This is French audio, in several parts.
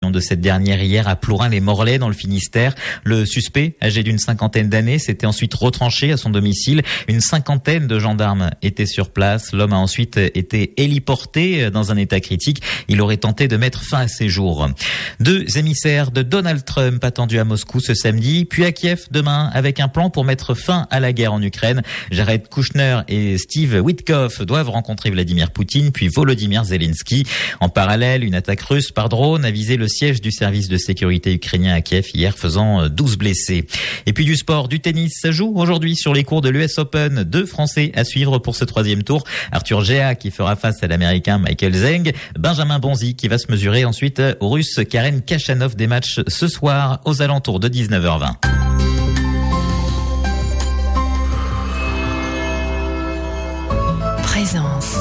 de cette dernière hier à Plourin-les-Morlaix dans le Finistère. Le suspect, âgé d'une cinquantaine d'années, s'était ensuite retranché à son domicile. Une cinquantaine de gendarmes étaient sur place. L'homme a ensuite été héliporté dans un état critique. Il aurait tenté de mettre fin à ses jours. 2 émissaires de Donald Trump attendus à Moscou ce samedi, puis à Kiev demain avec un plan pour mettre fin à la guerre en Ukraine. Jared Kushner et Steve Witkoff doivent rencontrer Vladimir Poutine puis Volodymyr Zelensky. En parallèle, une attaque russe par drone a visé le siège du service de sécurité ukrainien à Kiev hier, faisant 12 blessés. Et puis du sport, du tennis, ça joue aujourd'hui sur les cours de l'US Open. 2 Français à suivre pour ce 3e tour. Arthur Géa qui fera face à l'Américain Michael Zeng. Benjamin Bonzi qui va se mesurer ensuite au Russe Karen Khachanov. Des matchs ce soir aux alentours de 19h20. Présence.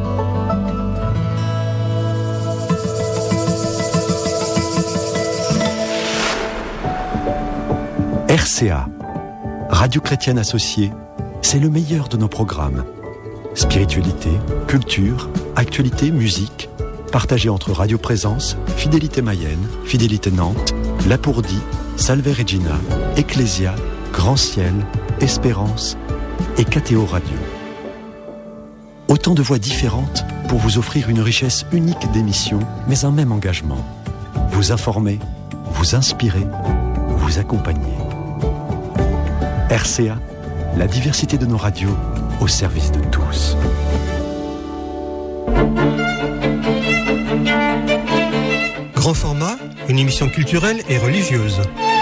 RCA, Radio Chrétienne Associée, c'est le meilleur de nos programmes. Spiritualité, culture, actualité, musique, partagés entre Radio Présence, Fidélité Mayenne, Fidélité Nantes, Lapourdie, Salve Regina, Ecclésia, Grand Ciel, Espérance et KTO Radio. Autant de voix différentes pour vous offrir une richesse unique d'émissions, mais un même engagement. Vous informer, vous inspirer, vous accompagner. RCA, la diversité de nos radios au service de tous. Grand format, une émission culturelle et religieuse.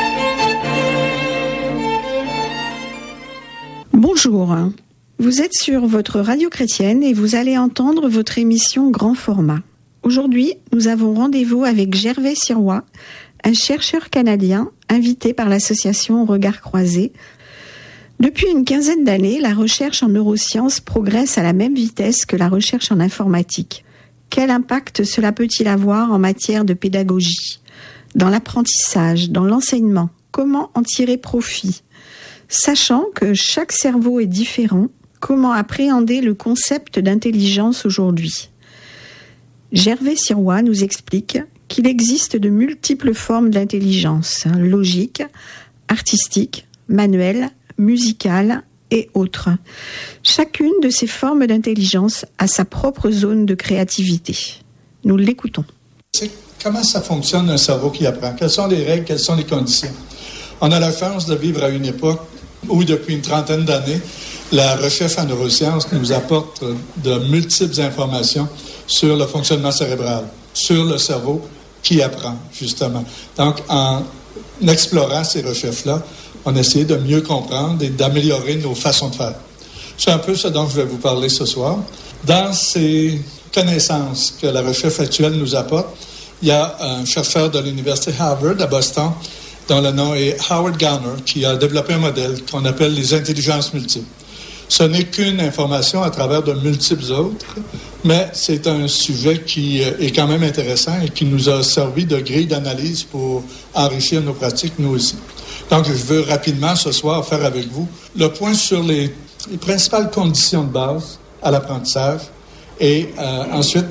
Bonjour, vous êtes sur votre radio chrétienne et vous allez entendre votre émission Grand format. Aujourd'hui, nous avons rendez-vous avec Gervais Sirois, un chercheur canadien invité par l'association Regards Croisés. Depuis une quinzaine d'années, la recherche en neurosciences progresse à la même vitesse que la recherche en informatique. Quel impact cela peut-il avoir en matière de pédagogie, dans l'apprentissage, dans l'enseignement? Comment en tirer profit? Sachant que chaque cerveau est différent, comment appréhender le concept d'intelligence aujourd'hui? Gervais Sirois nous explique qu'il existe de multiples formes d'intelligence, logique, artistique, manuelle, musicale et autres. Chacune de ces formes d'intelligence a sa propre zone de créativité. Nous l'écoutons. Comment ça fonctionne un cerveau qui apprend? Quelles sont les règles? Quelles sont les conditions? On a la chance de vivre à une époque où, depuis une trentaine d'années, la recherche en neurosciences nous apporte de multiples informations sur le fonctionnement cérébral, sur le cerveau qui apprend, justement. Donc, en explorant ces recherches-là, on a essayé de mieux comprendre et d'améliorer nos façons de faire. C'est un peu ce dont je vais vous parler ce soir. Dans ces connaissances que la recherche actuelle nous apporte, il y a un chercheur de l'Université Harvard à Boston, dont le nom est Howard Gardner, qui a développé un modèle qu'on appelle les intelligences multiples. Ce n'est qu'une information à travers de multiples autres, mais c'est un sujet qui est quand même intéressant et qui nous a servi de grille d'analyse pour enrichir nos pratiques, nous aussi. Donc, je veux rapidement, ce soir, faire avec vous le point sur les principales conditions de base à l'apprentissage et ensuite,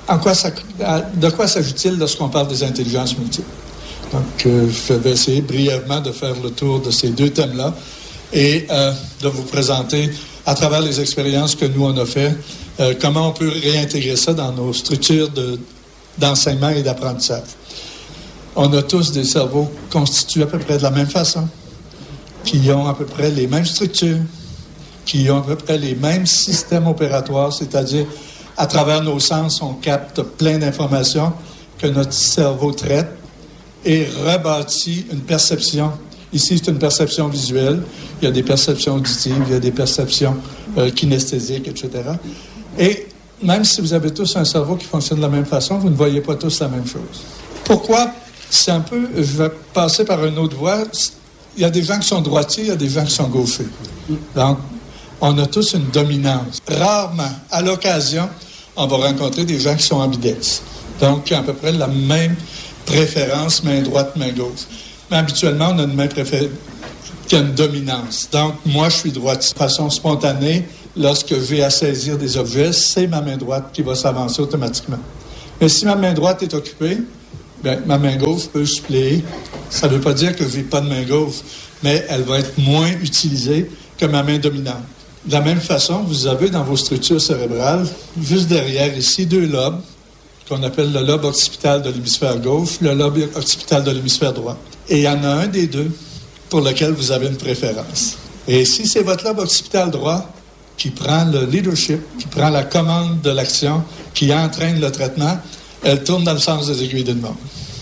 de quoi s'agit-il lorsqu'on parle des intelligences multiples. Donc, je vais essayer brièvement de faire le tour de ces 2 thèmes-là et de vous présenter, à travers les expériences que nous, on a fait, comment on peut réintégrer ça dans nos structures d'enseignement et d'apprentissage. On a tous des cerveaux constitués à peu près de la même façon, qui ont à peu près les mêmes structures, qui ont à peu près les mêmes systèmes opératoires, c'est-à-dire, à travers nos sens, on capte plein d'informations que notre cerveau traite et rebâtit une perception. Ici, c'est une perception visuelle. Il y a des perceptions auditives, il y a des perceptions kinesthésiques, etc. Et même si vous avez tous un cerveau qui fonctionne de la même façon, vous ne voyez pas tous la même chose. Pourquoi? C'est un peu... Je vais passer par une autre voie. Il y a des gens qui sont droitiers, il y a des gens qui sont gauchers. Donc, on a tous une dominance. Rarement, à l'occasion, on va rencontrer des gens qui sont ambidextres. Donc, qui ont à peu près la même préférence, main droite, main gauche. Mais habituellement, on a une main préférée qui a une dominance. Donc, moi, je suis droitier. De façon spontanée, lorsque je vais à saisir des objets, c'est ma main droite qui va s'avancer automatiquement. Mais si ma main droite est occupée, Bien, ma main gauche peut suppléer. Ça ne veut pas dire que je n'ai pas de main gauche, mais elle va être moins utilisée que ma main dominante. De la même façon, vous avez dans vos structures cérébrales, juste derrière ici, 2 lobes, qu'on appelle le lobe occipital de l'hémisphère gauche, le lobe occipital de l'hémisphère droit. Et il y en a un des deux pour lequel vous avez une préférence. Et si c'est votre lobe occipital droit qui prend le leadership, qui prend la commande de l'action, qui entraîne le traitement, elle tourne dans le sens des aiguilles d'une montre.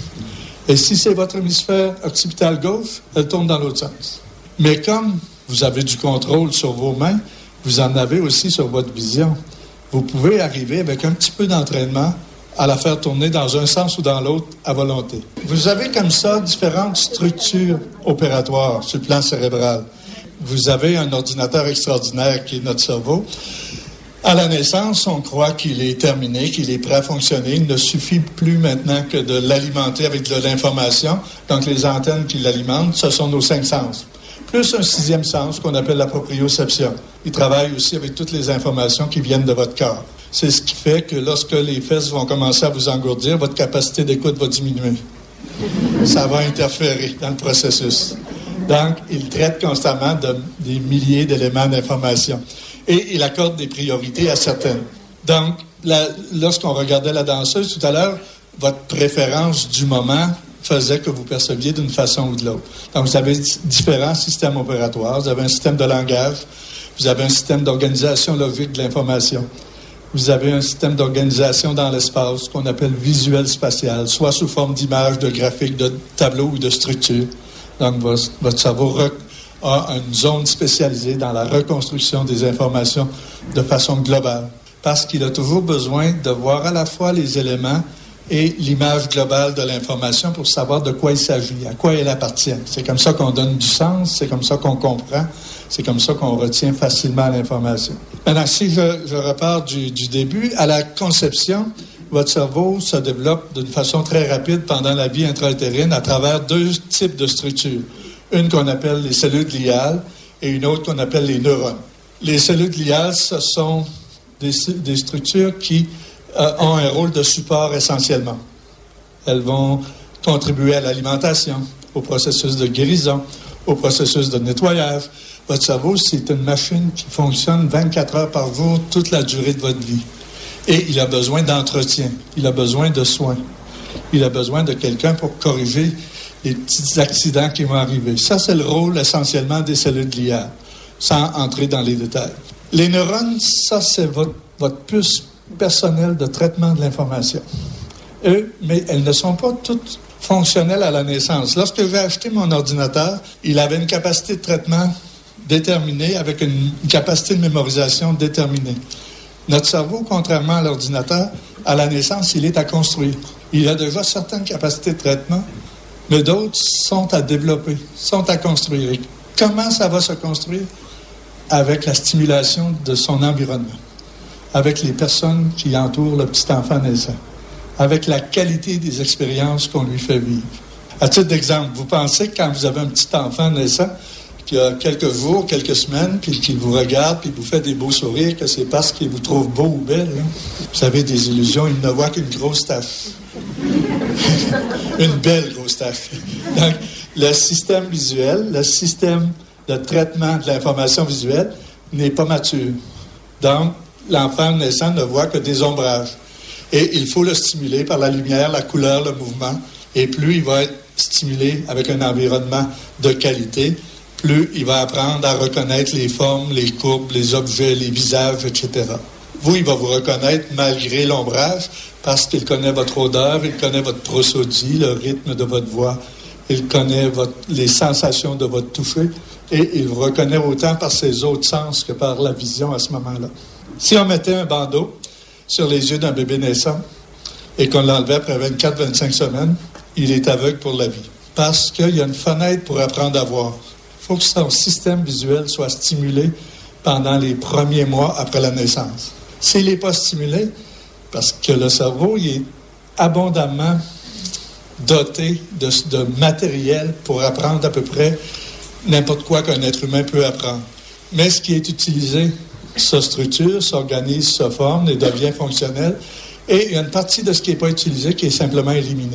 Et si c'est votre hémisphère occipital gauche, elle tourne dans l'autre sens. Mais comme vous avez du contrôle sur vos mains, vous en avez aussi sur votre vision. Vous pouvez arriver avec un petit peu d'entraînement à la faire tourner dans un sens ou dans l'autre à volonté. Vous avez comme ça différentes structures opératoires sur le plan cérébral. Vous avez un ordinateur extraordinaire qui est notre cerveau. À la naissance, on croit qu'il est terminé, qu'il est prêt à fonctionner. Il ne suffit plus maintenant que de l'alimenter avec de l'information. Donc, les antennes qui l'alimentent, ce sont nos 5 sens. Plus un 6e sens qu'on appelle la proprioception. Il travaille aussi avec toutes les informations qui viennent de votre corps. C'est ce qui fait que lorsque les fesses vont commencer à vous engourdir, votre capacité d'écoute va diminuer. Ça va interférer dans le processus. Donc, il traite constamment des milliers d'éléments d'information. Et il accorde des priorités à certaines. Donc, lorsqu'on regardait la danseuse tout à l'heure, votre préférence du moment faisait que vous perceviez d'une façon ou de l'autre. Donc, vous avez différents systèmes opératoires. Vous avez un système de langage. Vous avez un système d'organisation logique de l'information. Vous avez un système d'organisation dans l'espace qu'on appelle visuel spatial, soit sous forme d'images, de graphiques, de tableaux ou de structures. Donc, votre cerveau a une zone spécialisée dans la reconstruction des informations de façon globale. Parce qu'il a toujours besoin de voir à la fois les éléments et l'image globale de l'information pour savoir de quoi il s'agit, à quoi elle appartient. C'est comme ça qu'on donne du sens, c'est comme ça qu'on comprend, c'est comme ça qu'on retient facilement l'information. Maintenant, si je repars du début, à la conception, votre cerveau se développe d'une façon très rapide pendant la vie intra-utérine à travers 2 types de structures. Une qu'on appelle les cellules gliales et une autre qu'on appelle les neurones. Les cellules gliales, ce sont des structures qui ont un rôle de support essentiellement. Elles vont contribuer à l'alimentation, au processus de guérison, au processus de nettoyage. Votre cerveau, c'est une machine qui fonctionne 24 heures par jour toute la durée de votre vie. Et il a besoin d'entretien, il a besoin de soins, il a besoin de quelqu'un pour corriger les petits accidents qui vont arriver. Ça, c'est le rôle essentiellement des cellules gliales, sans entrer dans les détails. Les neurones, ça, c'est votre puce personnelle de traitement de l'information. Mais elles ne sont pas toutes fonctionnelles à la naissance. Lorsque j'ai acheté mon ordinateur, il avait une capacité de traitement déterminée avec une capacité de mémorisation déterminée. Notre cerveau, contrairement à l'ordinateur, à la naissance, il est à construire. Il a déjà certaines capacités de traitement, mais d'autres sont à développer, sont à construire. Et comment ça va se construire? Avec la stimulation de son environnement, avec les personnes qui entourent le petit enfant naissant, avec la qualité des expériences qu'on lui fait vivre. À titre d'exemple, vous pensez que quand vous avez un petit enfant naissant, qui a quelques jours, quelques semaines, puis qui vous regarde, puis vous fait des beaux sourires, que c'est parce qu'il vous trouve beau ou belle. Hein? Vous avez des illusions, il ne voit qu'une grosse tache. Une belle grosse tache. Donc, le système visuel, le système de traitement de l'information visuelle n'est pas mature. Donc, l'enfant naissant ne voit que des ombrages. Et il faut le stimuler par la lumière, la couleur, le mouvement. Et plus il va être stimulé avec un environnement de qualité, plus il va apprendre à reconnaître les formes, les courbes, les objets, les visages, etc. Vous, il va vous reconnaître malgré l'ombrage parce qu'il connaît votre odeur, il connaît votre prosodie, le rythme de votre voix, il connaît les sensations de votre toucher et il vous reconnaît autant par ses autres sens que par la vision à ce moment-là. Si on mettait un bandeau sur les yeux d'un bébé naissant et qu'on l'enlevait après 24-25 semaines, il est aveugle pour la vie parce qu'il y a une fenêtre pour apprendre à voir. Il faut que son système visuel soit stimulé pendant les premiers mois après la naissance. S'il n'est pas stimulé, parce que le cerveau il est abondamment doté de matériel pour apprendre à peu près n'importe quoi qu'un être humain peut apprendre. Mais ce qui est utilisé se structure, s'organise, se forme et devient fonctionnel. Et il y a une partie de ce qui n'est pas utilisé qui est simplement éliminée.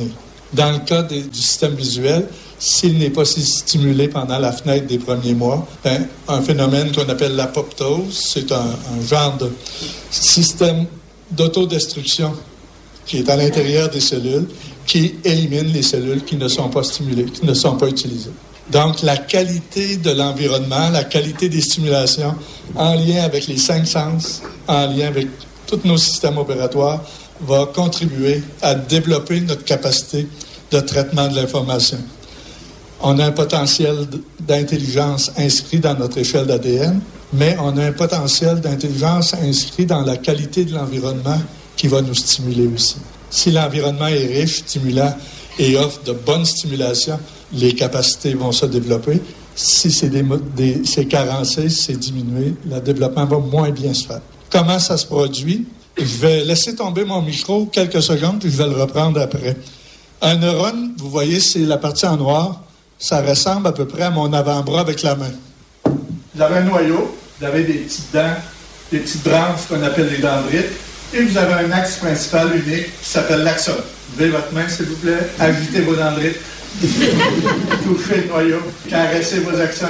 Dans le cas du système visuel, s'il n'est pas stimulé pendant la fenêtre des premiers mois, un phénomène qu'on appelle l'apoptose, c'est un genre de système d'autodestruction qui est à l'intérieur des cellules, qui élimine les cellules qui ne sont pas stimulées, qui ne sont pas utilisées. Donc, la qualité de l'environnement, la qualité des stimulations, en lien avec les 5 sens, en lien avec tous nos systèmes opératoires, va contribuer à développer notre capacité de traitement de l'information. On a un potentiel d'intelligence inscrit dans notre échelle d'ADN, mais on a un potentiel d'intelligence inscrit dans la qualité de l'environnement qui va nous stimuler aussi. Si l'environnement est riche, stimulant et offre de bonnes stimulations, les capacités vont se développer. Si c'est carencé, si c'est diminué, le développement va moins bien se faire. Comment ça se produit? Je vais laisser tomber mon micro quelques secondes, puis je vais le reprendre après. Un neurone, vous voyez, c'est la partie en noir. Ça ressemble à peu près à mon avant-bras avec la main. Vous avez un noyau, vous avez des petites dents, des petites branches qu'on appelle les dendrites, et vous avez un axe principal unique qui s'appelle l'axone. Levez votre main, s'il vous plaît, agitez vos dendrites, touchez le noyau, caressez vos axones.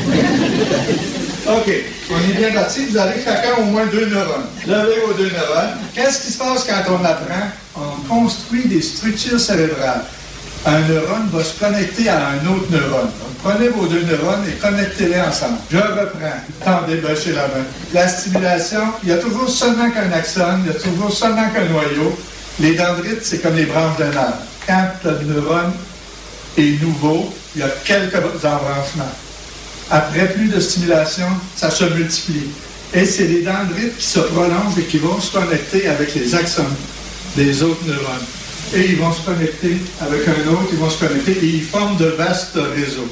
OK, on est bien parti. Vous avez chacun au moins 2 neurones. Levez vos 2 neurones. Qu'est-ce qui se passe quand on apprend? On construit des structures cérébrales. Un neurone va se connecter à un autre neurone. Donc, prenez vos 2 neurones et connectez-les ensemble. Je reprends. Tendez chez la main. La stimulation, il y a toujours seulement qu'un axone, il y a toujours seulement qu'un noyau. Les dendrites, c'est comme les branches d'un arbre. Quand le neurone est nouveau, il y a quelques embranchements. Après plus de stimulation, ça se multiplie. Et c'est les dendrites qui se prolongent et qui vont se connecter avec les axones des autres neurones. Et ils vont se connecter avec un autre, ils vont se connecter et ils forment de vastes réseaux.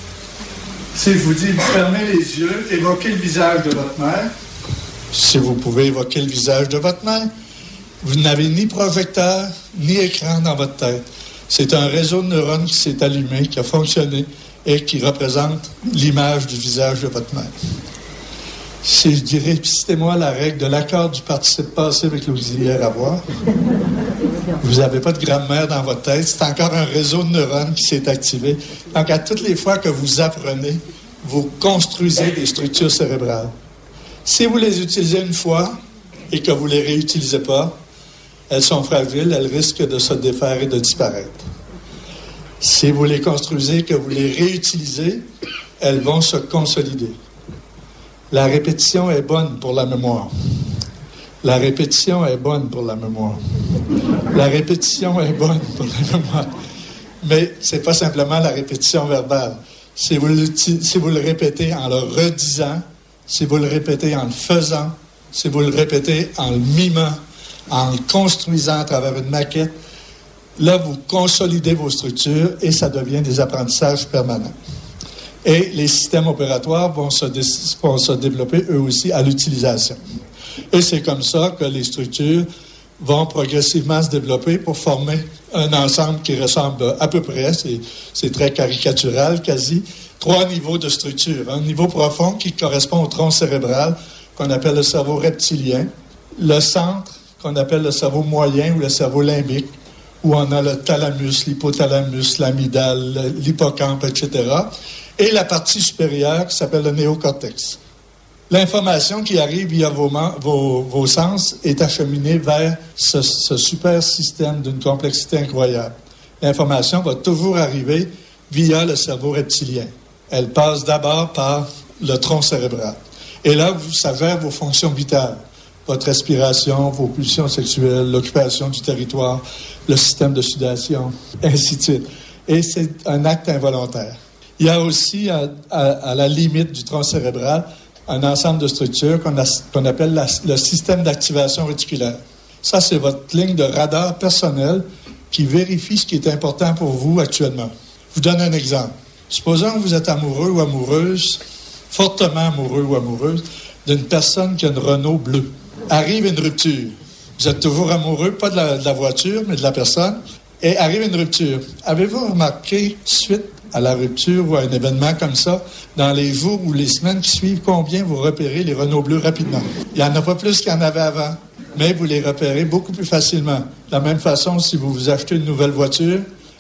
Si je vous dis, vous fermez les yeux, évoquez le visage de votre mère. Si vous pouvez évoquer le visage de votre mère, vous n'avez ni projecteur, ni écran dans votre tête. C'est un réseau de neurones qui s'est allumé, qui a fonctionné et qui représente l'image du visage de votre mère. Si je dirais, citez-moi la règle de l'accord du participe passé avec l'auxiliaire avoir, vous n'avez pas de grammaire dans votre tête, c'est encore un réseau de neurones qui s'est activé. Donc, à toutes les fois que vous apprenez, vous construisez des structures cérébrales. Si vous les utilisez une fois et que vous ne les réutilisez pas, elles sont fragiles, elles risquent de se défaire et de disparaître. Si vous les construisez, que vous les réutilisez, elles vont se consolider. La répétition est bonne pour la mémoire. La répétition est bonne pour la mémoire. La répétition est bonne pour la mémoire. Mais ce n'est pas simplement la répétition verbale. Si vous le répétez en le redisant, si vous le répétez en le faisant, si vous le répétez en le mimant, en le construisant à travers une maquette, là, vous consolidez vos structures et ça devient des apprentissages permanents. Et les systèmes opératoires vont se développer eux aussi à l'utilisation. Et c'est comme ça que les structures vont progressivement se développer pour former un ensemble qui ressemble à peu près, c'est très caricatural quasi, 3 niveaux de structure. Un niveau profond qui correspond au tronc cérébral qu'on appelle le cerveau reptilien, le centre qu'on appelle le cerveau moyen ou le cerveau limbique, où on a le thalamus, l'hypothalamus, l'amygdale, l'hippocampe, etc., et la partie supérieure qui s'appelle le néocortex. L'information qui arrive via vos sens est acheminée vers ce super système d'une complexité incroyable. L'information va toujours arriver via le cerveau reptilien. Elle passe d'abord par le tronc cérébral. Et là, ça gère vos fonctions vitales. Votre respiration, vos pulsions sexuelles, l'occupation du territoire, le système de sudation, ainsi de suite. Et c'est un acte involontaire. Il y a aussi, à la limite du tronc cérébral, un ensemble de structures qu'on appelle le système d'activation réticulaire. Ça, c'est votre ligne de radar personnel qui vérifie ce qui est important pour vous actuellement. Je vous donne un exemple. Supposons que vous êtes amoureux ou amoureuse, fortement amoureux ou amoureuse, d'une personne qui a une Renault bleue. Arrive une rupture. Vous êtes toujours amoureux, pas de la voiture, mais de la personne. Et arrive une rupture. Avez-vous remarqué, suite à la rupture ou à un événement comme ça, dans les jours ou les semaines qui suivent, combien vous repérez les Renault bleus rapidement? Il n'y en a pas plus qu'il y en avait avant, mais vous les repérez beaucoup plus facilement. De la même façon, si vous vous achetez une nouvelle voiture,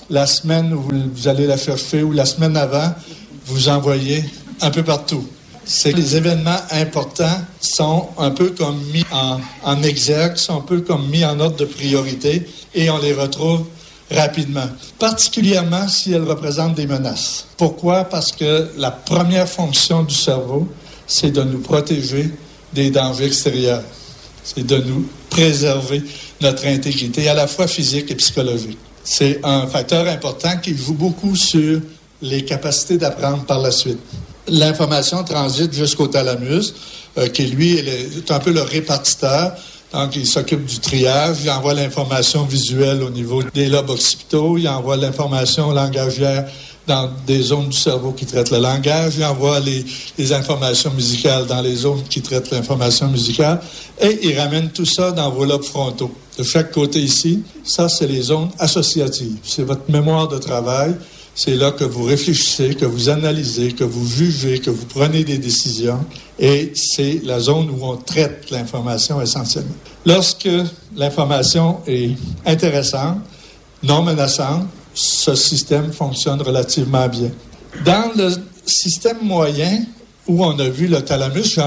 la semaine où vous allez la chercher ou la semaine avant, vous envoyez un peu partout. C'est que les événements importants sont un peu comme mis en exergue, sont un peu comme mis en ordre de priorité et on les retrouve rapidement, particulièrement si elles représentent des menaces. Pourquoi? Parce que la première fonction du cerveau, c'est de nous protéger des dangers extérieurs. C'est de nous préserver notre intégrité, à la fois physique et psychologique. C'est un facteur important qui joue beaucoup sur les capacités d'apprendre par la suite. L'information transite jusqu'au thalamus, qui lui est un peu le répartiteur. Donc, il s'occupe du triage, il envoie l'information visuelle au niveau des lobes occipitaux, il envoie l'information langagière dans des zones du cerveau qui traitent le langage, il envoie les informations musicales dans les zones qui traitent l'information musicale, et il ramène tout ça dans vos lobes frontaux. De chaque côté ici, ça, c'est les zones associatives. C'est votre mémoire de travail. C'est là que vous réfléchissez, que vous analysez, que vous jugez, que vous prenez des décisions. Et c'est la zone où on traite l'information essentiellement. Lorsque l'information est intéressante, non menaçante, ce système fonctionne relativement bien. Dans le système moyen, où on a vu le thalamus,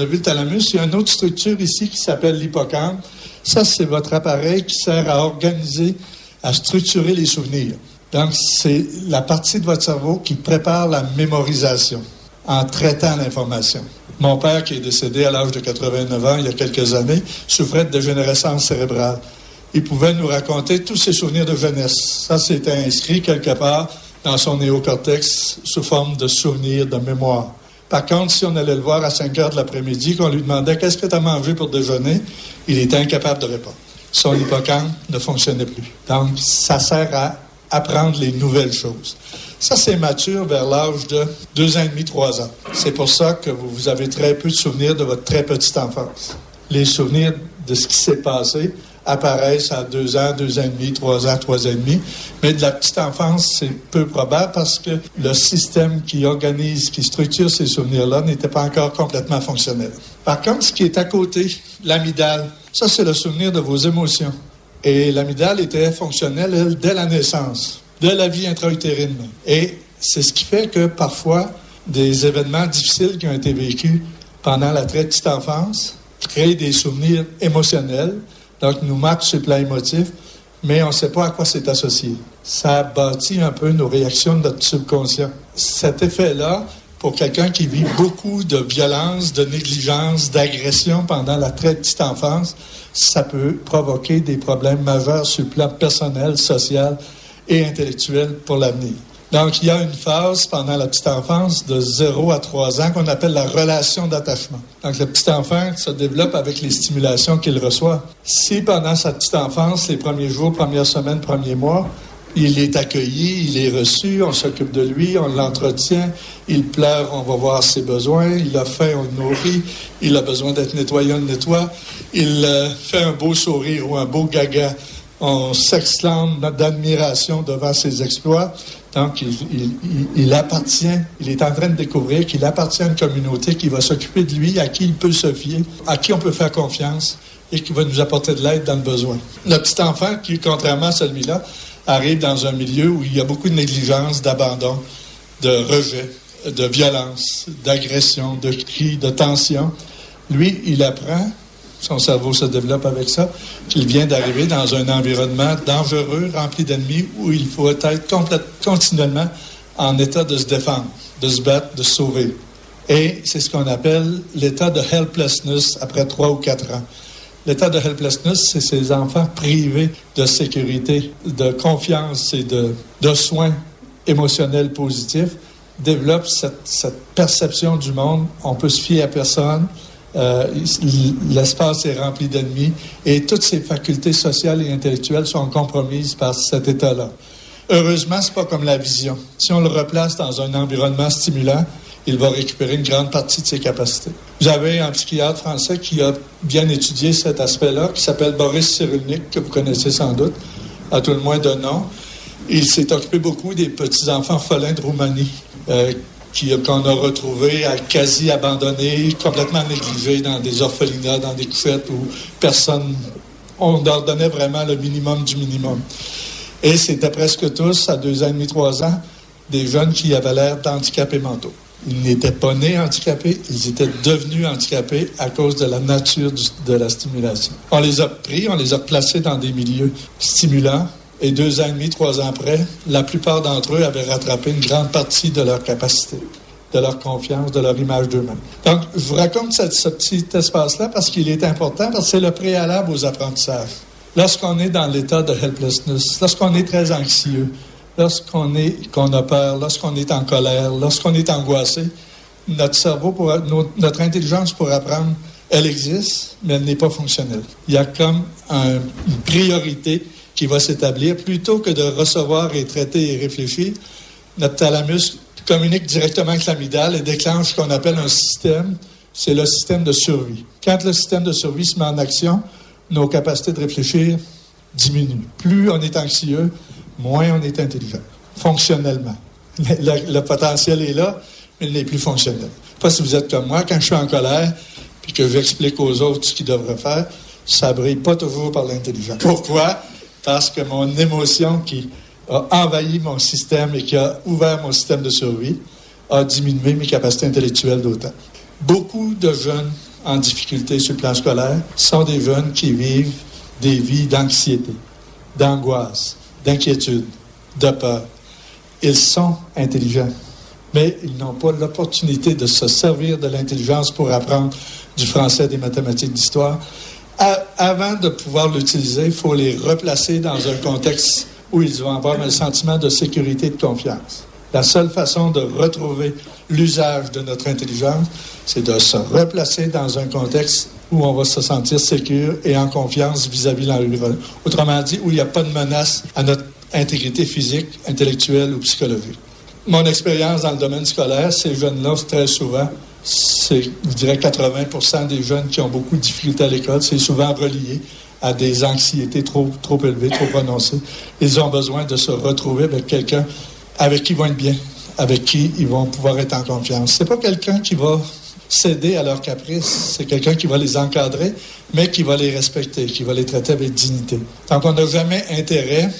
il y a une autre structure ici qui s'appelle l'hippocampe. Ça, c'est votre appareil qui sert à organiser, à structurer les souvenirs. Donc, c'est la partie de votre cerveau qui prépare la mémorisation en traitant l'information. Mon père, qui est décédé à l'âge de 89 ans, il y a quelques années, souffrait de dégénérescence cérébrale. Il pouvait nous raconter tous ses souvenirs de jeunesse. Ça, c'était inscrit quelque part dans son néocortex sous forme de souvenirs, de mémoire. Par contre, si on allait le voir à 5 heures de l'après-midi, qu'on lui demandait « Qu'est-ce que tu as mangé pour déjeuner ?», il était incapable de répondre. Son hippocampe ne fonctionnait plus. Donc, ça sert à apprendre les nouvelles choses. Ça, c'est mature vers l'âge de 2 ans et demi, 3 ans. C'est pour ça que vous avez très peu de souvenirs de votre très petite enfance. Les souvenirs de ce qui s'est passé apparaissent à 2 ans, 2 ans et demi, 3 ans, 3 ans et demi. Mais de la petite enfance, c'est peu probable parce que le système qui organise, qui structure ces souvenirs-là n'était pas encore complètement fonctionnel. Par contre, ce qui est à côté, l'amygdale, ça, c'est le souvenir de vos émotions. Et l'amygdale était fonctionnelle, elle, dès la naissance, de la vie intra-utérine. Et c'est ce qui fait que parfois, des événements difficiles qui ont été vécus pendant la très petite enfance créent des souvenirs émotionnels, donc nous marquent sur le plan émotif, mais on ne sait pas à quoi c'est associé. Ça bâtit un peu nos réactions de notre subconscient. Cet effet-là, pour quelqu'un qui vit beaucoup de violence, de négligence, d'agression pendant la très petite enfance, ça peut provoquer des problèmes majeurs sur le plan personnel, social et intellectuel pour l'avenir. Donc, il y a une phase pendant la petite enfance de 0 à 3 ans qu'on appelle la relation d'attachement. Donc, le petit enfant se développe avec les stimulations qu'il reçoit. Si pendant sa petite enfance, les premiers jours, premières semaines, premiers mois, il est accueilli, il est reçu, on s'occupe de lui, on l'entretient, il pleure, on va voir ses besoins, il a faim, on le nourrit, il a besoin d'être nettoyé, on le nettoie, il fait un beau sourire ou un beau gaga, on s'exclame d'admiration devant ses exploits. Donc, il appartient, il est en train de découvrir qu'il appartient à une communauté qui va s'occuper de lui, à qui il peut se fier, à qui on peut faire confiance et qui va nous apporter de l'aide dans le besoin. Le petit enfant, qui, contrairement à celui-là, arrive dans un milieu où il y a beaucoup de négligence, d'abandon, de rejet, de violence, d'agression, de cris, de tension. Lui, il apprend, son cerveau se développe avec ça, qu'il vient d'arriver dans un environnement dangereux, rempli d'ennemis, où il faut être continuellement en état de se défendre, de se battre, de se sauver. Et c'est ce qu'on appelle l'état de helplessness après 3 ou 4 ans. L'état de helplessness, c'est ces enfants privés de sécurité, de confiance et de soins émotionnels positifs, développent cette perception du monde. On peut se fier à personne. L'espace est rempli d'ennemis et toutes ses facultés sociales et intellectuelles sont compromises par cet état-là. Heureusement, c'est pas comme la vision. Si on le replace dans un environnement stimulant, il va récupérer une grande partie de ses capacités. Vous avez un psychiatre français qui a bien étudié cet aspect-là, qui s'appelle Boris Cyrulnik, que vous connaissez sans doute, à tout le moins de nom. Il s'est occupé beaucoup des petits-enfants orphelins de Roumanie, qu'on a retrouvés quasi abandonnés, complètement négligés dans des orphelinats, dans des couchettes où on leur donnait vraiment le minimum du minimum. Et c'était presque tous, à 2 ans et demi, 3 ans, des jeunes qui avaient l'air d'handicapés mentaux. Ils n'étaient pas nés handicapés, ils étaient devenus handicapés à cause de la nature de la stimulation. On les a pris, on les a placés dans des milieux stimulants, et 2 ans et demi, 3 ans après, la plupart d'entre eux avaient rattrapé une grande partie de leur capacité, de leur confiance, de leur image d'eux-mêmes. Donc, je vous raconte ce petit espace-là parce qu'il est important, parce que c'est le préalable aux apprentissages. Lorsqu'on est dans l'état de helplessness, lorsqu'on est très anxieux, qu'on a peur, lorsqu'on est en colère, lorsqu'on est angoissé, notre cerveau, notre intelligence pour apprendre, elle existe, mais elle n'est pas fonctionnelle. Il y a comme une priorité qui va s'établir. Plutôt que de recevoir et traiter et réfléchir, notre thalamus communique directement avec l'amygdale et déclenche ce qu'on appelle un système, c'est le système de survie. Quand le système de survie se met en action, nos capacités de réfléchir diminuent. Plus on est anxieux, moins on est intelligent, fonctionnellement. Le potentiel est là, mais il n'est plus fonctionnel. Pas si vous êtes comme moi, quand je suis en colère, puis que j'explique aux autres ce qu'ils devraient faire, ça brille pas toujours par l'intelligence. Pourquoi? Parce que mon émotion qui a envahi mon système et qui a ouvert mon système de survie a diminué mes capacités intellectuelles d'autant. Beaucoup de jeunes en difficulté sur le plan scolaire sont des jeunes qui vivent des vies d'anxiété, d'angoisse, d'inquiétude, de peur. Ils sont intelligents, mais ils n'ont pas l'opportunité de se servir de l'intelligence pour apprendre du français, des mathématiques, d'histoire. Avant de pouvoir l'utiliser, il faut les replacer dans un contexte où ils vont avoir un sentiment de sécurité et de confiance. La seule façon de retrouver l'usage de notre intelligence, c'est de se replacer dans un contexte où on va se sentir sécure et en confiance vis-à-vis de l'environnement. Autrement dit, où il n'y a pas de menace à notre intégrité physique, intellectuelle ou psychologique. Mon expérience dans le domaine scolaire, ces jeunes-là, très souvent, c'est, je dirais, 80% des jeunes qui ont beaucoup de difficultés à l'école, c'est souvent relié à des anxiétés trop élevées, trop prononcées. Ils ont besoin de se retrouver avec quelqu'un avec qui ils vont être bien, avec qui ils vont pouvoir être en confiance. C'est pas quelqu'un qui va céder à leurs caprices, c'est quelqu'un qui va les encadrer, mais qui va les respecter, qui va les traiter avec dignité. Donc, on n'a jamais intérêt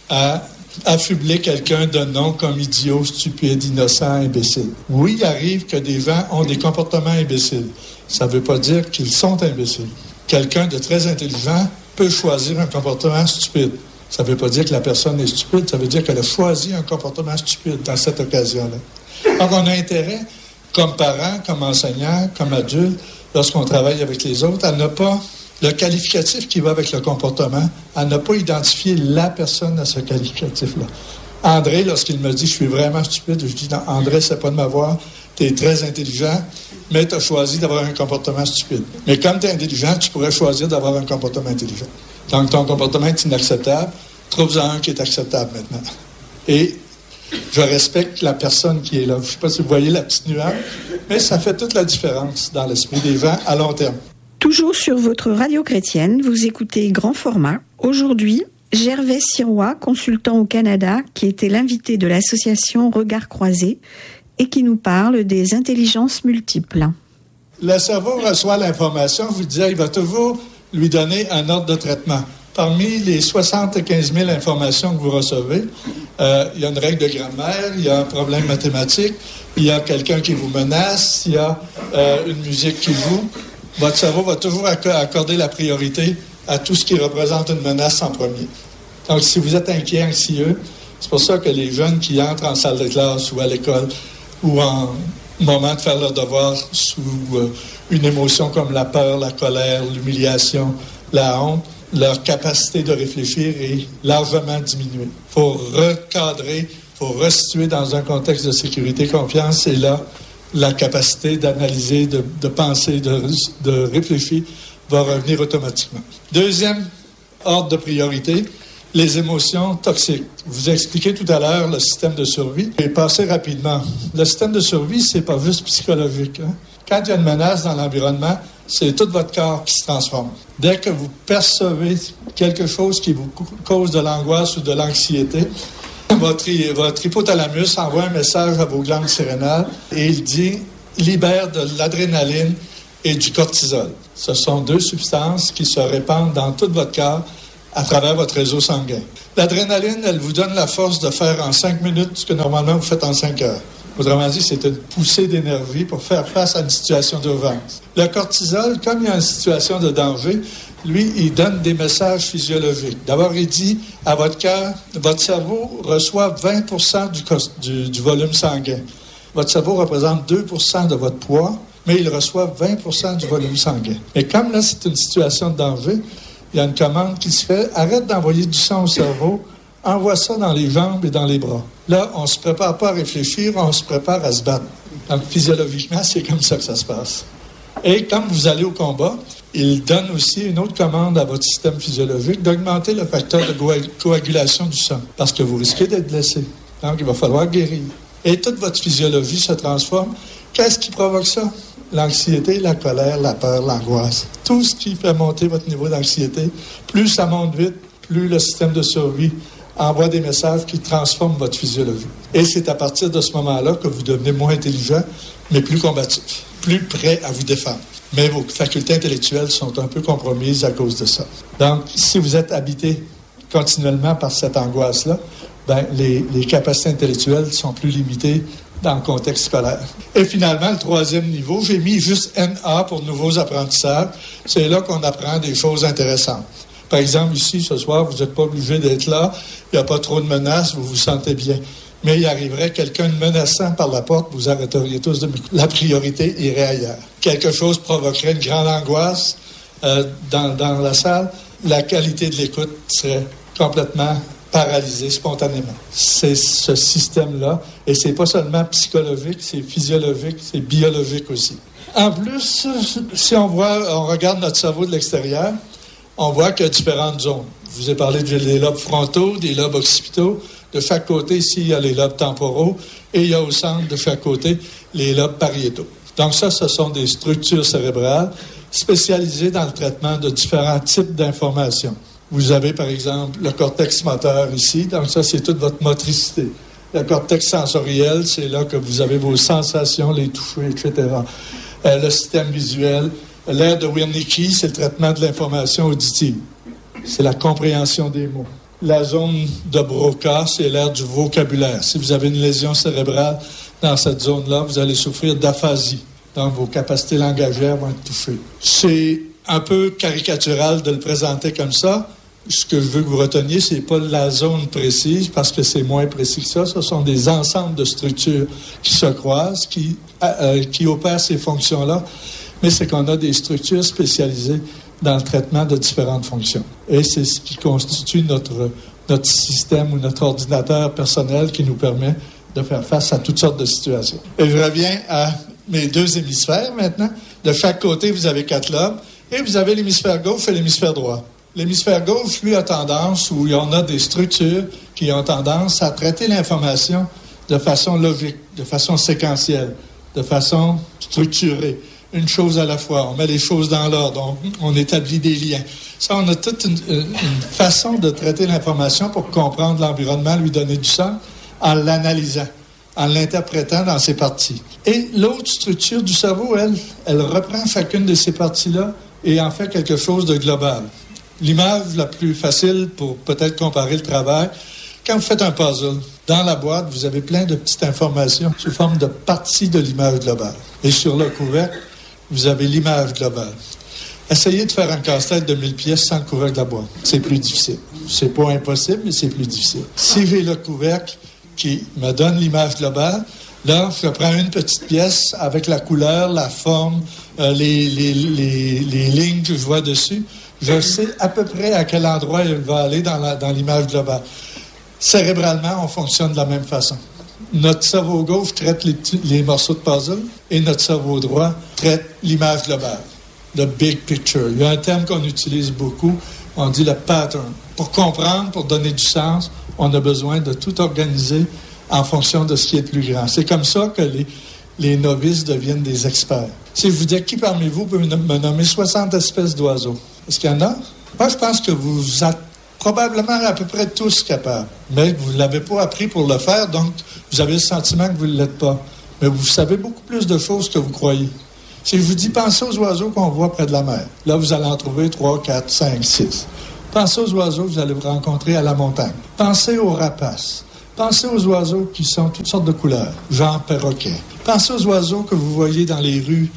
à affubler quelqu'un de noms comme idiot, stupide, innocent, imbécile. Oui, il arrive que des gens ont des comportements imbéciles. Ça ne veut pas dire qu'ils sont imbéciles. Quelqu'un de très intelligent peut choisir un comportement stupide. Ça ne veut pas dire que la personne est stupide, ça veut dire qu'elle a choisi un comportement stupide dans cette occasion-là. Donc, on a intérêt, comme parents, comme enseignants, comme adultes, lorsqu'on travaille avec les autres, à ne pas, le qualificatif qui va avec le comportement, à ne pas identifier la personne à ce qualificatif-là. André, lorsqu'il me dit « je suis vraiment stupide », je dis « non, André, c'est pas de m'avoir, tu es très intelligent, mais tu as choisi d'avoir un comportement stupide. Mais comme tu es intelligent, tu pourrais choisir d'avoir un comportement intelligent. Donc, ton comportement est inacceptable, trouve-en un qui est acceptable maintenant. » Et je respecte la personne qui est là. Je ne sais pas si vous voyez la petite nuance, mais ça fait toute la différence dans l'esprit des gens à long terme. Toujours sur votre radio chrétienne, vous écoutez Grand Format. Aujourd'hui, Gervais Sirois, consultant au Canada, qui était l'invité de l'association Regards Croisés et qui nous parle des intelligences multiples. Le cerveau reçoit l'information, je vous disais, il va toujours lui donner un ordre de traitement. Parmi les 75 000 informations que vous recevez, il y a une règle de grammaire, il y a un problème mathématique, il y a quelqu'un qui vous menace, il y a une musique qui joue. Votre cerveau va toujours accorder la priorité à tout ce qui représente une menace en premier. Donc, si vous êtes inquiet, anxieux, c'est pour ça que les jeunes qui entrent en salle de classe ou à l'école ou en moment de faire leur devoir sous une émotion comme la peur, la colère, l'humiliation, la honte, leur capacité de réfléchir est largement diminuée. Il faut recadrer, il faut resituer dans un contexte de sécurité, confiance, et là, la capacité d'analyser, de penser, de réfléchir va revenir automatiquement. Deuxième ordre de priorité, les émotions toxiques. Je vous ai expliqué tout à l'heure le système de survie. Je vais passer rapidement. Le système de survie, c'est pas juste psychologique. Quand il y a une menace dans l'environnement, c'est tout votre corps qui se transforme. Dès que vous percevez quelque chose qui vous cause de l'angoisse ou de l'anxiété, votre hypothalamus envoie un message à vos glandes surrénales et il dit « libère de l'adrénaline et du cortisol ». Ce sont deux substances qui se répandent dans tout votre corps à travers votre réseau sanguin. L'adrénaline, elle vous donne la force de faire en 5 minutes ce que normalement vous faites en 5 heures. Autrement dit, c'est une poussée d'énergie pour faire face à une situation d'urgence. Le cortisol, comme il y a une situation de danger, lui, il donne des messages physiologiques. D'abord, il dit à votre cœur, votre cerveau reçoit 20% du volume sanguin. Votre cerveau représente 2% de votre poids, mais il reçoit 20% du volume sanguin. Et comme là, c'est une situation de danger, il y a une commande qui se fait, arrête d'envoyer du sang au cerveau, envoie ça dans les jambes et dans les bras. Là, on ne se prépare pas à réfléchir, on se prépare à se battre. Donc, physiologiquement, c'est comme ça que ça se passe. Et comme vous allez au combat, il donne aussi une autre commande à votre système physiologique d'augmenter le facteur de coagulation du sang, parce que vous risquez d'être blessé. Donc, il va falloir guérir. Et toute votre physiologie se transforme. Qu'est-ce qui provoque ça? L'anxiété, la colère, la peur, l'angoisse. Tout ce qui fait monter votre niveau d'anxiété, plus ça monte vite, plus le système de survie envoie des messages qui transforment votre physiologie. Et c'est à partir de ce moment-là que vous devenez moins intelligent, mais plus combatif, plus prêt à vous défendre. Mais vos facultés intellectuelles sont un peu compromises à cause de ça. Donc, si vous êtes habité continuellement par cette angoisse-là, ben, les capacités intellectuelles sont plus limitées dans le contexte scolaire. Et finalement, le troisième niveau, j'ai mis juste NA pour nouveaux apprentissages. C'est là qu'on apprend des choses intéressantes. Par exemple, ici, ce soir, vous n'êtes pas obligé d'être là. Il n'y a pas trop de menaces, vous vous sentez bien. Mais il arriverait quelqu'un de menaçant par la porte, vous arrêteriez tous de m'écouter. La priorité irait ailleurs. Quelque chose provoquerait une grande angoisse dans la salle. La qualité de l'écoute serait complètement paralysée spontanément. C'est ce système-là. Et c'est pas seulement psychologique, c'est physiologique, c'est biologique aussi. En plus, si on regarde notre cerveau de l'extérieur, on voit qu'il y a différentes zones. Je vous ai parlé des lobes frontaux, des lobes occipitaux. De chaque côté, ici, il y a les lobes temporaux et il y a au centre, de chaque côté, les lobes pariétaux. Donc ça, ce sont des structures cérébrales spécialisées dans le traitement de différents types d'informations. Vous avez, par exemple, le cortex moteur ici. Donc ça, c'est toute votre motricité. Le cortex sensoriel, c'est là que vous avez vos sensations, les toucher, etc. Le système visuel. L'aire de Wernicke, c'est le traitement de l'information auditive. C'est la compréhension des mots. La zone de Broca, c'est l'aire du vocabulaire. Si vous avez une lésion cérébrale dans cette zone-là, vous allez souffrir d'aphasie. Donc, vos capacités langagières vont être touchées. C'est un peu caricatural de le présenter comme ça. Ce que je veux que vous reteniez, c'est pas la zone précise, parce que c'est moins précis que ça. Ce sont des ensembles de structures qui se croisent, qui opèrent ces fonctions-là. Mais c'est qu'on a des structures spécialisées dans le traitement de différentes fonctions. Et c'est ce qui constitue notre système ou notre ordinateur personnel qui nous permet de faire face à toutes sortes de situations. Et je reviens à mes deux hémisphères maintenant. De chaque côté, vous avez 4 lobes et vous avez l'hémisphère gauche et l'hémisphère droit. L'hémisphère gauche, lui, a tendance, où on a des structures qui ont tendance à traiter l'information de façon logique, de façon séquentielle, de façon structurée. Une chose à la fois. On met les choses dans l'ordre. On établit des liens. Ça, on a toute une façon de traiter l'information pour comprendre l'environnement, lui donner du sens, en l'analysant, en l'interprétant dans ses parties. Et l'autre structure du cerveau, elle reprend chacune de ces parties-là et en fait quelque chose de global. L'image la plus facile pour peut-être comparer le travail, quand vous faites un puzzle, dans la boîte, vous avez plein de petites informations sous forme de parties de l'image globale. Et sur le couvercle, vous avez l'image globale. Essayez de faire un casse-tête de 1000 pièces sans le couvercle de la boîte. C'est plus difficile. C'est pas impossible, mais c'est plus difficile. Si j'ai le couvercle qui me donne l'image globale, là, je prends une petite pièce avec la couleur, la forme, les lignes que je vois dessus. Je sais à peu près à quel endroit elle va aller dans l'image globale. Cérébralement, on fonctionne de la même façon. Notre cerveau gauche traite les morceaux de puzzle et notre cerveau droit traite l'image globale, le big picture. Il y a un terme qu'on utilise beaucoup, on dit le pattern. Pour comprendre, pour donner du sens, on a besoin de tout organiser en fonction de ce qui est plus grand. C'est comme ça que les novices deviennent des experts. Si je vous dis qui parmi vous peut me nommer 60 espèces d'oiseaux, est-ce qu'il y en a? Moi, je pense que vous êtes probablement à peu près tous capables. Mais vous ne l'avez pas appris pour le faire, donc vous avez le sentiment que vous ne l'êtes pas. Mais vous savez beaucoup plus de choses que vous croyez. Si je vous dis, pensez aux oiseaux qu'on voit près de la mer. Là, vous allez en trouver 3, 4, 5, 6. Pensez aux oiseaux que vous allez rencontrer à la montagne. Pensez aux rapaces. Pensez aux oiseaux qui sont toutes sortes de couleurs, genre perroquet. Pensez aux oiseaux que vous voyez dans les rues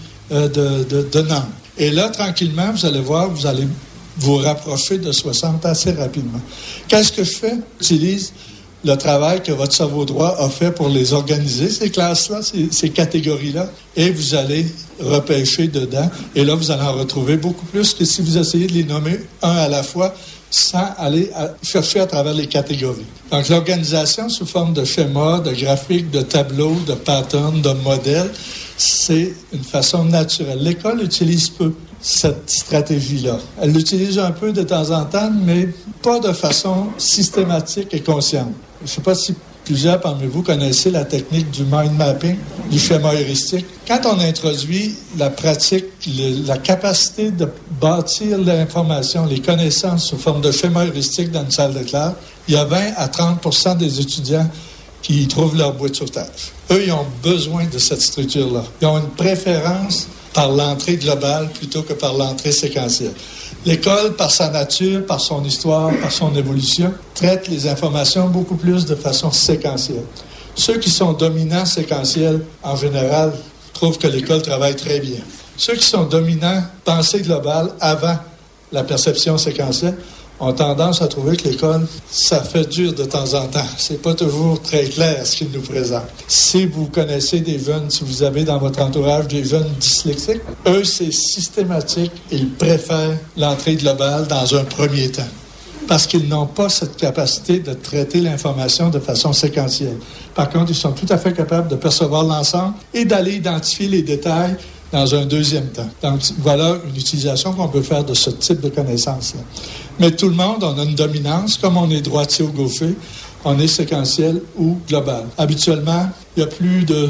de Nantes. Et là, tranquillement, vous allez voir, vous allez vous rapprocher de 60 assez rapidement. Qu'est-ce que je fais? J'utilise le travail que votre cerveau droit a fait pour les organiser, ces classes-là, ces catégories-là, et vous allez repêcher dedans. Et là, vous allez en retrouver beaucoup plus que si vous essayez de les nommer un à la fois sans aller chercher à travers les catégories. Donc, l'organisation sous forme de schéma, de graphique, de tableau, de pattern, de modèle, c'est une façon naturelle. L'école utilise peu cette stratégie-là. Elle l'utilise un peu de temps en temps, mais pas de façon systématique et consciente. Je ne sais pas si plusieurs parmi vous connaissez la technique du mind mapping, du schéma heuristique. Quand on introduit la pratique, la capacité de bâtir l'information, les connaissances sous forme de schéma heuristique dans une salle de classe, il y a 20 à 30% des étudiants qui y trouvent leur bouée de sauvetage. Eux, ils ont besoin de cette structure-là. Ils ont une préférence par l'entrée globale plutôt que par l'entrée séquentielle. L'école, par sa nature, par son histoire, par son évolution, traite les informations beaucoup plus de façon séquentielle. Ceux qui sont dominants séquentiels, en général, trouvent que l'école travaille très bien. Ceux qui sont dominants pensée globale avant la perception séquentielle ont tendance à trouver que l'école, ça fait dur de temps en temps. C'est pas toujours très clair ce qu'ils nous présentent. Si vous connaissez des jeunes, si vous avez dans votre entourage des jeunes dyslexiques, eux, c'est systématique. Ils préfèrent l'entrée globale dans un premier temps parce qu'ils n'ont pas cette capacité de traiter l'information de façon séquentielle. Par contre, ils sont tout à fait capables de percevoir l'ensemble et d'aller identifier les détails dans un deuxième temps. Donc, voilà une utilisation qu'on peut faire de ce type de connaissances-là. Mais tout le monde, on a une dominance. Comme on est droitier ou gaucher, on est séquentiel ou global. Habituellement, il y a plus de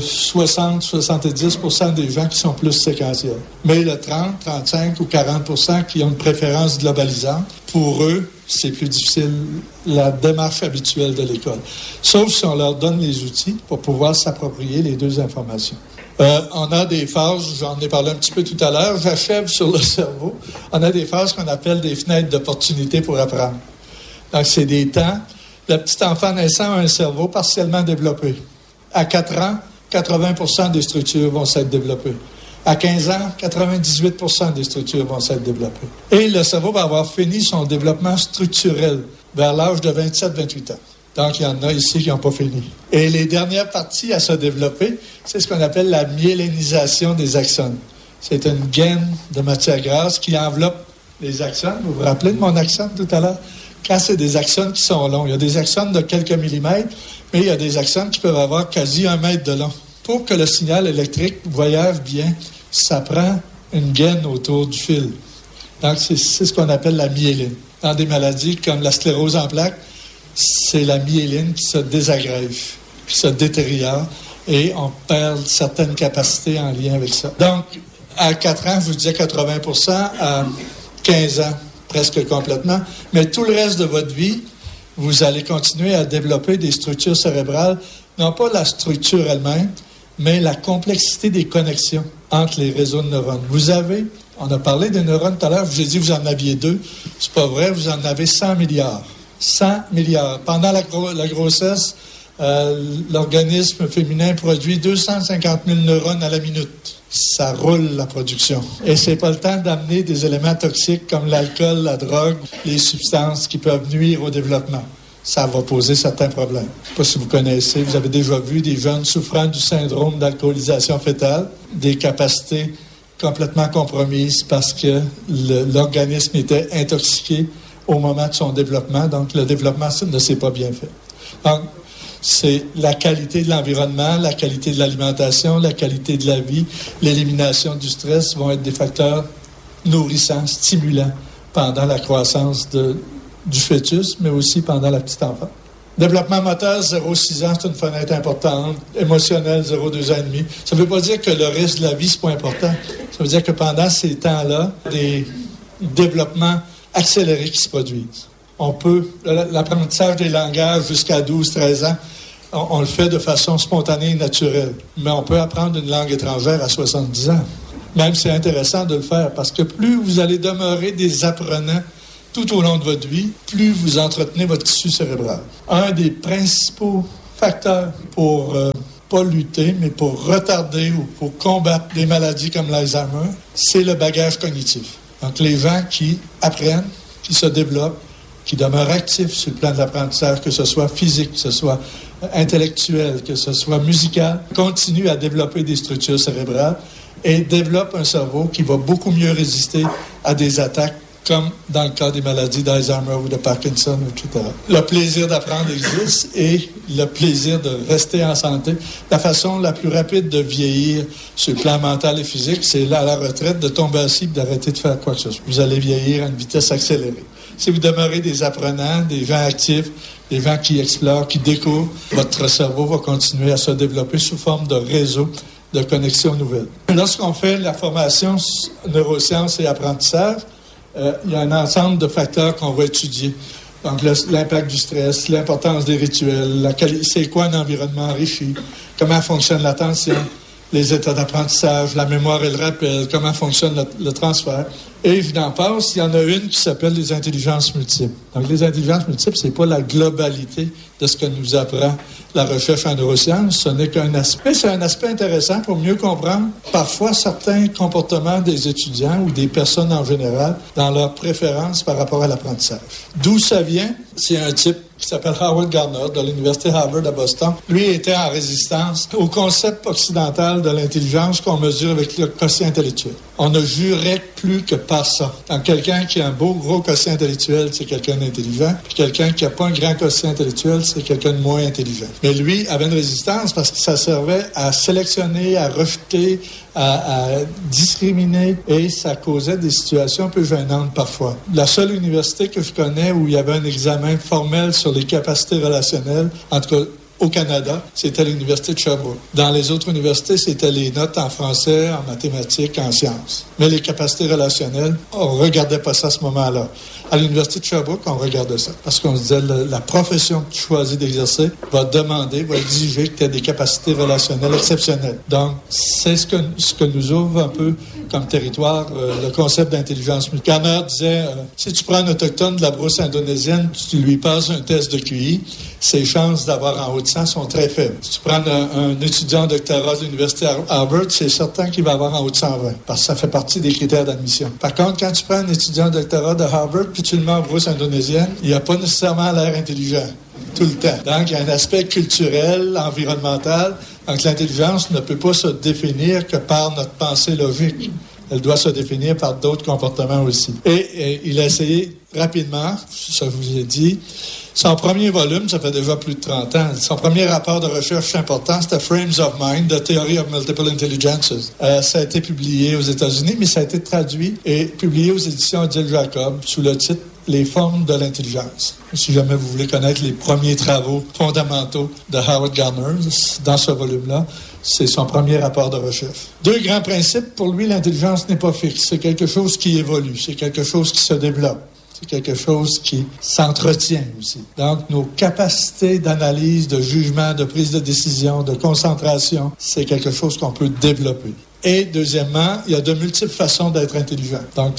60-70% des gens qui sont plus séquentiels. Mais le 30, 35 ou 40% qui ont une préférence globalisante, pour eux, c'est plus difficile, la démarche habituelle de l'école. Sauf si on leur donne les outils pour pouvoir s'approprier les deux informations. On a des phases, j'en ai parlé un petit peu tout à l'heure, j'achève sur le cerveau. On a des phases qu'on appelle des fenêtres d'opportunité pour apprendre. Donc, c'est des temps. Le petit enfant naissant a un cerveau partiellement développé. À 4 ans, 80% des structures vont s'être développées. À 15 ans, 98% des structures vont s'être développées. Et le cerveau va avoir fini son développement structurel vers l'âge de 27-28 ans. Donc, il y en a ici qui n'ont pas fini. Et les dernières parties à se développer, c'est ce qu'on appelle la myélinisation des axones. C'est une gaine de matière grasse qui enveloppe les axones. Vous vous rappelez de mon axone tout à l'heure? Quand c'est des axones qui sont longs, il y a des axones de quelques millimètres, mais il y a des axones qui peuvent avoir quasi 1 mètre de long. Pour que le signal électrique voyage bien, ça prend une gaine autour du fil. Donc, c'est ce qu'on appelle la myéline. Dans des maladies comme la sclérose en plaques, c'est la myéline qui se désagrège, qui se détériore, et on perd certaines capacités en lien avec ça. Donc, à 4 ans, je vous disais 80%, à 15 ans, presque complètement, mais tout le reste de votre vie, vous allez continuer à développer des structures cérébrales, non pas la structure elle-même, mais la complexité des connexions entre les réseaux de neurones. On a parlé des neurones tout à l'heure, j'ai dit que vous en aviez 2, c'est pas vrai, vous en avez 100 milliards. 100 milliards. Pendant la grossesse, l'organisme féminin produit 250 000 neurones à la minute. Ça roule la production. Et c'est pas le temps d'amener des éléments toxiques comme l'alcool, la drogue, les substances qui peuvent nuire au développement. Ça va poser certains problèmes. Je ne sais pas si vous connaissez, vous avez déjà vu des jeunes souffrant du syndrome d'alcoolisation fœtale, des capacités complètement compromises parce que l'organisme était intoxiqué au moment de son développement. Donc, le développement ne s'est pas bien fait. Donc, c'est la qualité de l'environnement, la qualité de l'alimentation, la qualité de la vie, l'élimination du stress vont être des facteurs nourrissants, stimulants pendant la croissance du fœtus, mais aussi pendant la petite enfance. Développement moteur, 0-6 ans, c'est une fenêtre importante. Émotionnel, 0-2 ans et demi. Ça ne veut pas dire que le reste de la vie, c'est pas important. Ça veut dire que pendant ces temps-là, des développements accélérés qui se produisent. On peut, l'apprentissage des langages jusqu'à 12-13 ans, on le fait de façon spontanée et naturelle. Mais on peut apprendre une langue étrangère à 70 ans. Même c'est intéressant de le faire parce que plus vous allez demeurer des apprenants tout au long de votre vie, plus vous entretenez votre tissu cérébral. Un des principaux facteurs pour pas lutter, mais pour retarder ou pour combattre des maladies comme l'Alzheimer, c'est le bagage cognitif. Donc, les gens qui apprennent, qui se développent, qui demeurent actifs sur le plan de l'apprentissage, que ce soit physique, que ce soit intellectuel, que ce soit musical, continuent à développer des structures cérébrales et développent un cerveau qui va beaucoup mieux résister à des attaques comme dans le cas des maladies d'Alzheimer ou de Parkinson, etc. Le plaisir d'apprendre existe et le plaisir de rester en santé. La façon la plus rapide de vieillir sur le plan mental et physique, c'est là, à la retraite, de tomber assis et d'arrêter de faire quoi que ce soit. Vous allez vieillir à une vitesse accélérée. Si vous demeurez des apprenants, des gens actifs, des gens qui explorent, qui découvrent, votre cerveau va continuer à se développer sous forme de réseau de connexions nouvelles. Lorsqu'on fait la formation neurosciences et apprentissage, il y a un ensemble de facteurs qu'on va étudier. Donc, l'impact du stress, l'importance des rituels, c'est quoi un environnement enrichi, comment fonctionne l'attention, les états d'apprentissage, la mémoire et le rappel, comment fonctionne le transfert. Et je n'en passe, il y en a une qui s'appelle les intelligences multiples. Donc, les intelligences multiples, c'est pas la globalité de ce que nous apprend la recherche en neurosciences. Ce n'est qu'un aspect. C'est un aspect intéressant pour mieux comprendre parfois certains comportements des étudiants ou des personnes en général dans leurs préférences par rapport à l'apprentissage. D'où ça vient? C'est un type qui s'appelle Howard Gardner de l'Université Harvard à Boston. Lui était en résistance au concept occidental de l'intelligence qu'on mesure avec le quotient intellectuel. On ne jurait plus que par ça. Donc, quelqu'un qui a un beau gros quotient intellectuel, c'est quelqu'un d'intelligent. Puis quelqu'un qui n'a pas un grand quotient intellectuel, c'est quelqu'un de moins intelligent. Mais lui avait une résistance parce que ça servait à sélectionner, à rejeter, à discriminer, et ça causait des situations un peu gênantes parfois. La seule université que je connais où il y avait un examen formel sur les capacités relationnelles, en tout cas au Canada, c'était l'Université de Sherbrooke. Dans les autres universités, c'était les notes en français, en mathématiques, en sciences. Mais les capacités relationnelles, on ne regardait pas ça à ce moment-là. À l'Université de Sherbrooke, on regardait ça. Parce qu'on se disait, la profession que tu choisis d'exercer va exiger que tu aies des capacités relationnelles exceptionnelles. Donc, c'est ce que nous ouvre un peu comme territoire, le concept d'intelligence multiple. Garner disait, si tu prends un autochtone de la brousse indonésienne, tu lui passes un test de QI, ses chances d'avoir en haut de 100 sont très faibles. Si tu prends un étudiant en doctorat de l'Université Harvard, c'est certain qu'il va avoir en haut de 120, parce que ça fait partie des critères d'admission. Par contre, quand tu prends un étudiant en doctorat de Harvard, puis tu le mets en brousse indonésienne, il n'a pas nécessairement l'air intelligent tout le temps. Donc, il y a un aspect culturel, environnemental. Donc, l'intelligence ne peut pas se définir que par notre pensée logique. Elle doit se définir par d'autres comportements aussi. Et il a essayé rapidement, ça je vous ai dit, son premier volume, ça fait déjà plus de 30 ans, son premier rapport de recherche important, c'était Frames of Mind, The Theory of Multiple Intelligences. Ça a été publié aux États-Unis, mais ça a été traduit et publié aux éditions Odile Jacob sous le titre Les formes de l'intelligence. Si jamais vous voulez connaître les premiers travaux fondamentaux de Howard Gardner, dans ce volume-là, c'est son premier rapport de recherche. Deux grands principes. Pour lui, l'intelligence n'est pas fixe. C'est quelque chose qui évolue. C'est quelque chose qui se développe. C'est quelque chose qui s'entretient aussi. Donc, nos capacités d'analyse, de jugement, de prise de décision, de concentration, c'est quelque chose qu'on peut développer. Et deuxièmement, il y a de multiples façons d'être intelligent. Donc,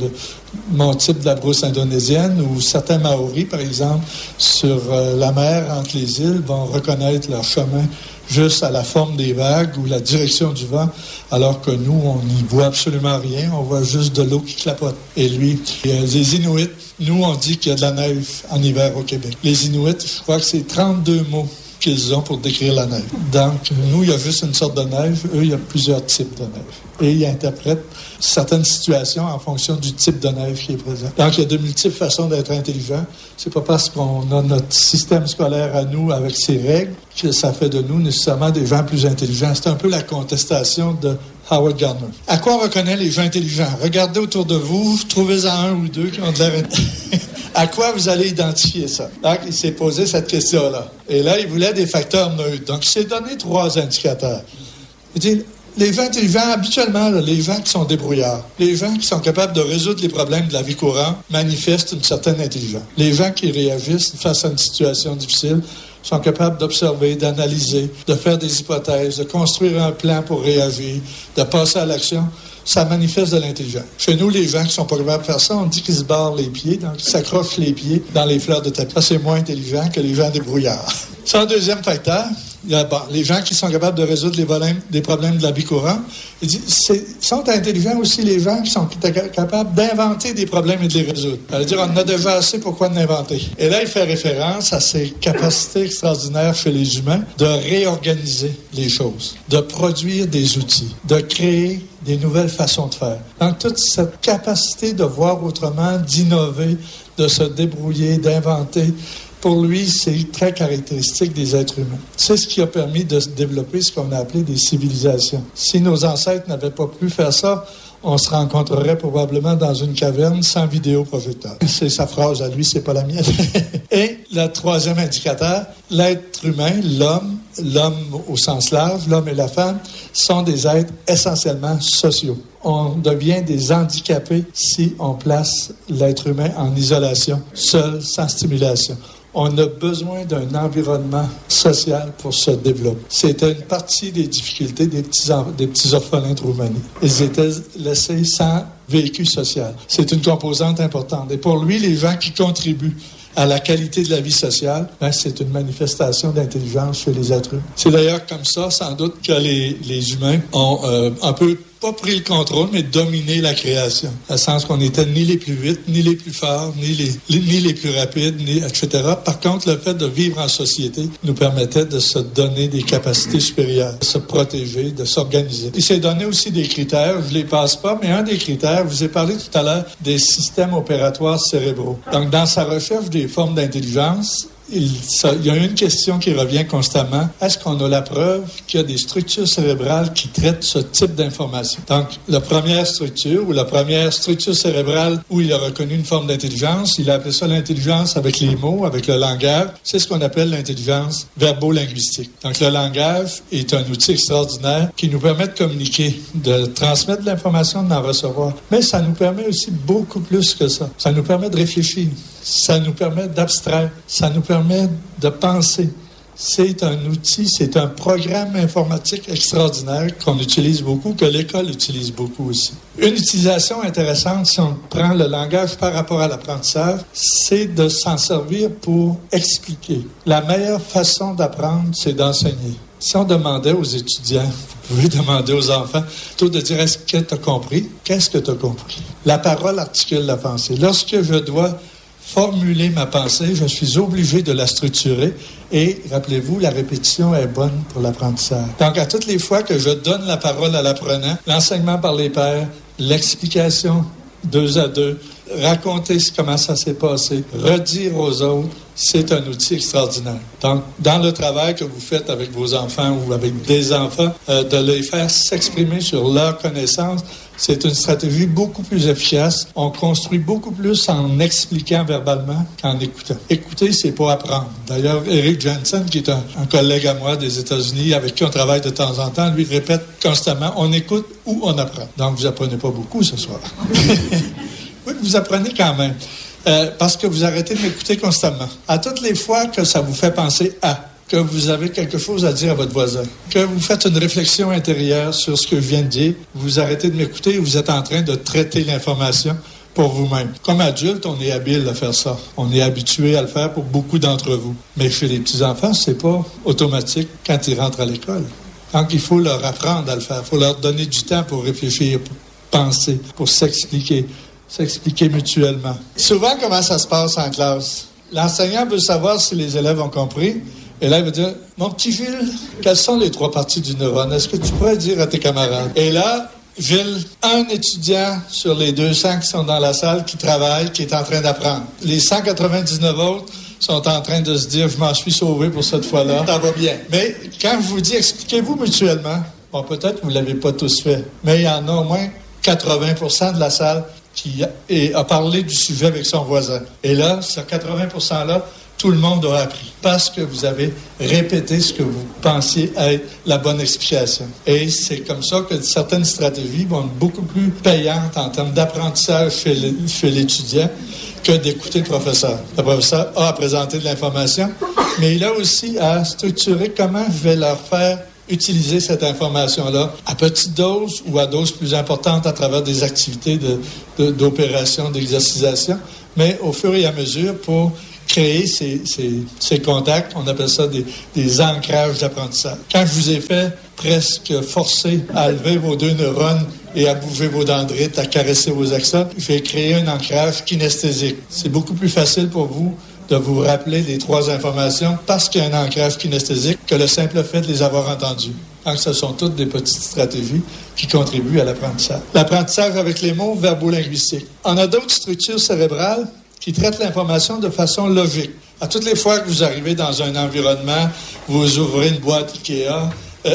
mon type de la brousse indonésienne ou certains Maoris, par exemple, sur la mer entre les îles, vont reconnaître leur chemin juste à la forme des vagues ou la direction du vent, alors que nous, on n'y voit absolument rien, on voit juste de l'eau qui clapote. Et lui, les Inuits, nous, on dit qu'il y a de la neige en hiver au Québec. Les Inuits, je crois que c'est 32 mots qu'ils ont pour décrire la neige. Donc, nous, il y a juste une sorte de neige. Eux, il y a plusieurs types de neige. Et ils interprètent certaines situations en fonction du type de neige qui est présent. Donc, il y a de multiples façons d'être intelligent. C'est pas parce qu'on a notre système scolaire à nous avec ses règles que ça fait de nous nécessairement des gens plus intelligents. C'est un peu la contestation de Howard Gardner. À quoi on reconnaît les gens intelligents? Regardez autour de vous, trouvez-en un ou deux qui ont de l'air À quoi vous allez identifier ça? Donc, il s'est posé cette question-là. Et là, il voulait des facteurs neutres. Donc, il s'est donné 3 indicateurs. Il dit, les gens intelligents, habituellement, là, les gens qui sont débrouillards, les gens qui sont capables de résoudre les problèmes de la vie courante, manifestent une certaine intelligence. Les gens qui réagissent face à une situation difficile sont capables d'observer, d'analyser, de faire des hypothèses, de construire un plan pour réagir, de passer à l'action, ça manifeste de l'intelligence. Chez nous, les gens qui sont pas capables de faire ça, on dit qu'ils se barrent les pieds, donc ils s'accrochent les pieds dans les fleurs de tapis. Ça, c'est moins intelligent que les gens débrouillards. C'est un deuxième facteur. Il y a les gens qui sont capables de résoudre des problèmes de la vie courante. Sont intelligents aussi les gens qui sont capables d'inventer des problèmes et de les résoudre. Ça veut dire, on en a déjà assez, pourquoi en inventer? Et là, il fait référence à ces capacités extraordinaires chez les humains de réorganiser les choses, de produire des outils, de créer des nouvelles façons de faire. Donc, toute cette capacité de voir autrement, d'innover, de se débrouiller, d'inventer, pour lui, c'est très caractéristique des êtres humains. C'est ce qui a permis de développer ce qu'on a appelé des civilisations. Si nos ancêtres n'avaient pas pu faire ça, on se rencontrerait probablement dans une caverne sans vidéoprojecteur. C'est sa phrase à lui, c'est pas la mienne. Et le troisième indicateur, l'être humain, l'homme au sens large, l'homme et la femme, sont des êtres essentiellement sociaux. On devient des handicapés si on place l'être humain en isolation, seul, sans stimulation. On a besoin d'un environnement social pour se développer. C'était une partie des difficultés des petits orphelins de Roumanie. Ils étaient laissés sans véhicule social. C'est une composante importante. Et pour lui, les gens qui contribuent à la qualité de la vie sociale, c'est une manifestation d'intelligence chez les êtres humains. C'est d'ailleurs comme ça, sans doute, que les humains ont un peu pas pris le contrôle, mais dominé la création. Dans le sens qu'on n'était ni les plus vite, ni les plus forts, ni les plus rapides, etc. Par contre, le fait de vivre en société nous permettait de se donner des capacités supérieures, de se protéger, de s'organiser. Il s'est donné aussi des critères, je ne les passe pas, mais un des critères, je vous ai parlé tout à l'heure des systèmes opératoires cérébraux. Donc, dans sa recherche des formes d'intelligence, il y a une question qui revient constamment. Est-ce qu'on a la preuve qu'il y a des structures cérébrales qui traitent ce type d'information? Donc, la première structure cérébrale où il a reconnu une forme d'intelligence, il a appelé ça l'intelligence avec les mots, avec le langage. C'est ce qu'on appelle l'intelligence verbo-linguistique. Donc, le langage est un outil extraordinaire qui nous permet de communiquer, de transmettre de l'information, d'en recevoir. Mais ça nous permet aussi beaucoup plus que ça. Ça nous permet de réfléchir. Ça nous permet d'abstraire, ça nous permet de penser. C'est un outil, c'est un programme informatique extraordinaire qu'on utilise beaucoup, que l'école utilise beaucoup aussi. Une utilisation intéressante, si on prend le langage par rapport à l'apprentissage, c'est de s'en servir pour expliquer. La meilleure façon d'apprendre, c'est d'enseigner. Si on demandait aux étudiants, vous pouvez demander aux enfants, plutôt de dire « Est-ce que tu as compris? Qu'est-ce que tu as compris? » La parole articule la pensée. Lorsque je dois formuler ma pensée, je suis obligé de la structurer et, rappelez-vous, la répétition est bonne pour l'apprentissage. Donc, à toutes les fois que je donne la parole à l'apprenant, l'enseignement par les pairs, l'explication 2 à 2, raconter comment ça s'est passé, redire aux autres, c'est un outil extraordinaire. Donc, dans le travail que vous faites avec vos enfants ou avec des enfants, de les faire s'exprimer sur leur connaissance, c'est une stratégie beaucoup plus efficace. On construit beaucoup plus en expliquant verbalement qu'en écoutant. Écouter, c'est pas apprendre. D'ailleurs, Eric Jensen, qui est un collègue à moi des États-Unis, avec qui on travaille de temps en temps, lui répète constamment, on écoute ou on apprend. Donc, vous apprenez pas beaucoup ce soir. Oui, vous apprenez quand même. Parce que vous arrêtez de m'écouter constamment. À toutes les fois que ça vous fait penser à, que vous avez quelque chose à dire à votre voisin, que vous faites une réflexion intérieure sur ce que je viens de dire, vous arrêtez de m'écouter et vous êtes en train de traiter l'information pour vous-même. Comme adulte, on est habile à faire ça. On est habitué à le faire pour beaucoup d'entre vous. Mais chez les petits-enfants, c'est pas automatique quand ils rentrent à l'école. Donc, il faut leur apprendre à le faire. Il faut leur donner du temps pour réfléchir, pour penser, pour s'expliquer mutuellement. Souvent, comment ça se passe en classe? L'enseignant veut savoir si les élèves ont compris. Et là, il va dire, mon petit Gilles, quelles sont les 3 parties du neurone? Est-ce que tu pourrais dire à tes camarades? Et là, Gilles, un étudiant sur les 200 qui sont dans la salle, qui travaille, qui est en train d'apprendre. Les 199 autres sont en train de se dire, je m'en suis sauvé pour cette fois-là. Ça va bien. Mais quand je vous dis, expliquez-vous mutuellement, bon, peut-être que vous ne l'avez pas tous fait, mais il y en a au moins 80% de la salle qui a parlé du sujet avec son voisin. Et là, ce 80%-là, tout le monde a appris parce que vous avez répété ce que vous pensiez être la bonne explication. Et c'est comme ça que certaines stratégies vont être beaucoup plus payantes en termes d'apprentissage chez l'étudiant que d'écouter le professeur. Le professeur a à présenter de l'information, mais il a aussi à structurer comment je vais leur faire utiliser cette information-là à petite dose ou à dose plus importante à travers des activités d'opération, d'exercisation, mais au fur et à mesure pour créer ces contacts. On appelle ça des ancrages d'apprentissage. Quand je vous ai fait presque forcer à lever vos 2 neurones et à bouger vos dendrites, à caresser vos axones, j'ai créé un ancrage kinesthésique. C'est beaucoup plus facile pour vous de vous rappeler les 3 informations parce qu'il y a un ancrage kinesthésique que le simple fait de les avoir entendues. Donc, ce sont toutes des petites stratégies qui contribuent à l'apprentissage. L'apprentissage avec les mots verbo-linguistiques. On a d'autres structures cérébrales qui traitent l'information de façon logique. À toutes les fois que vous arrivez dans un environnement, vous ouvrez une boîte Ikea,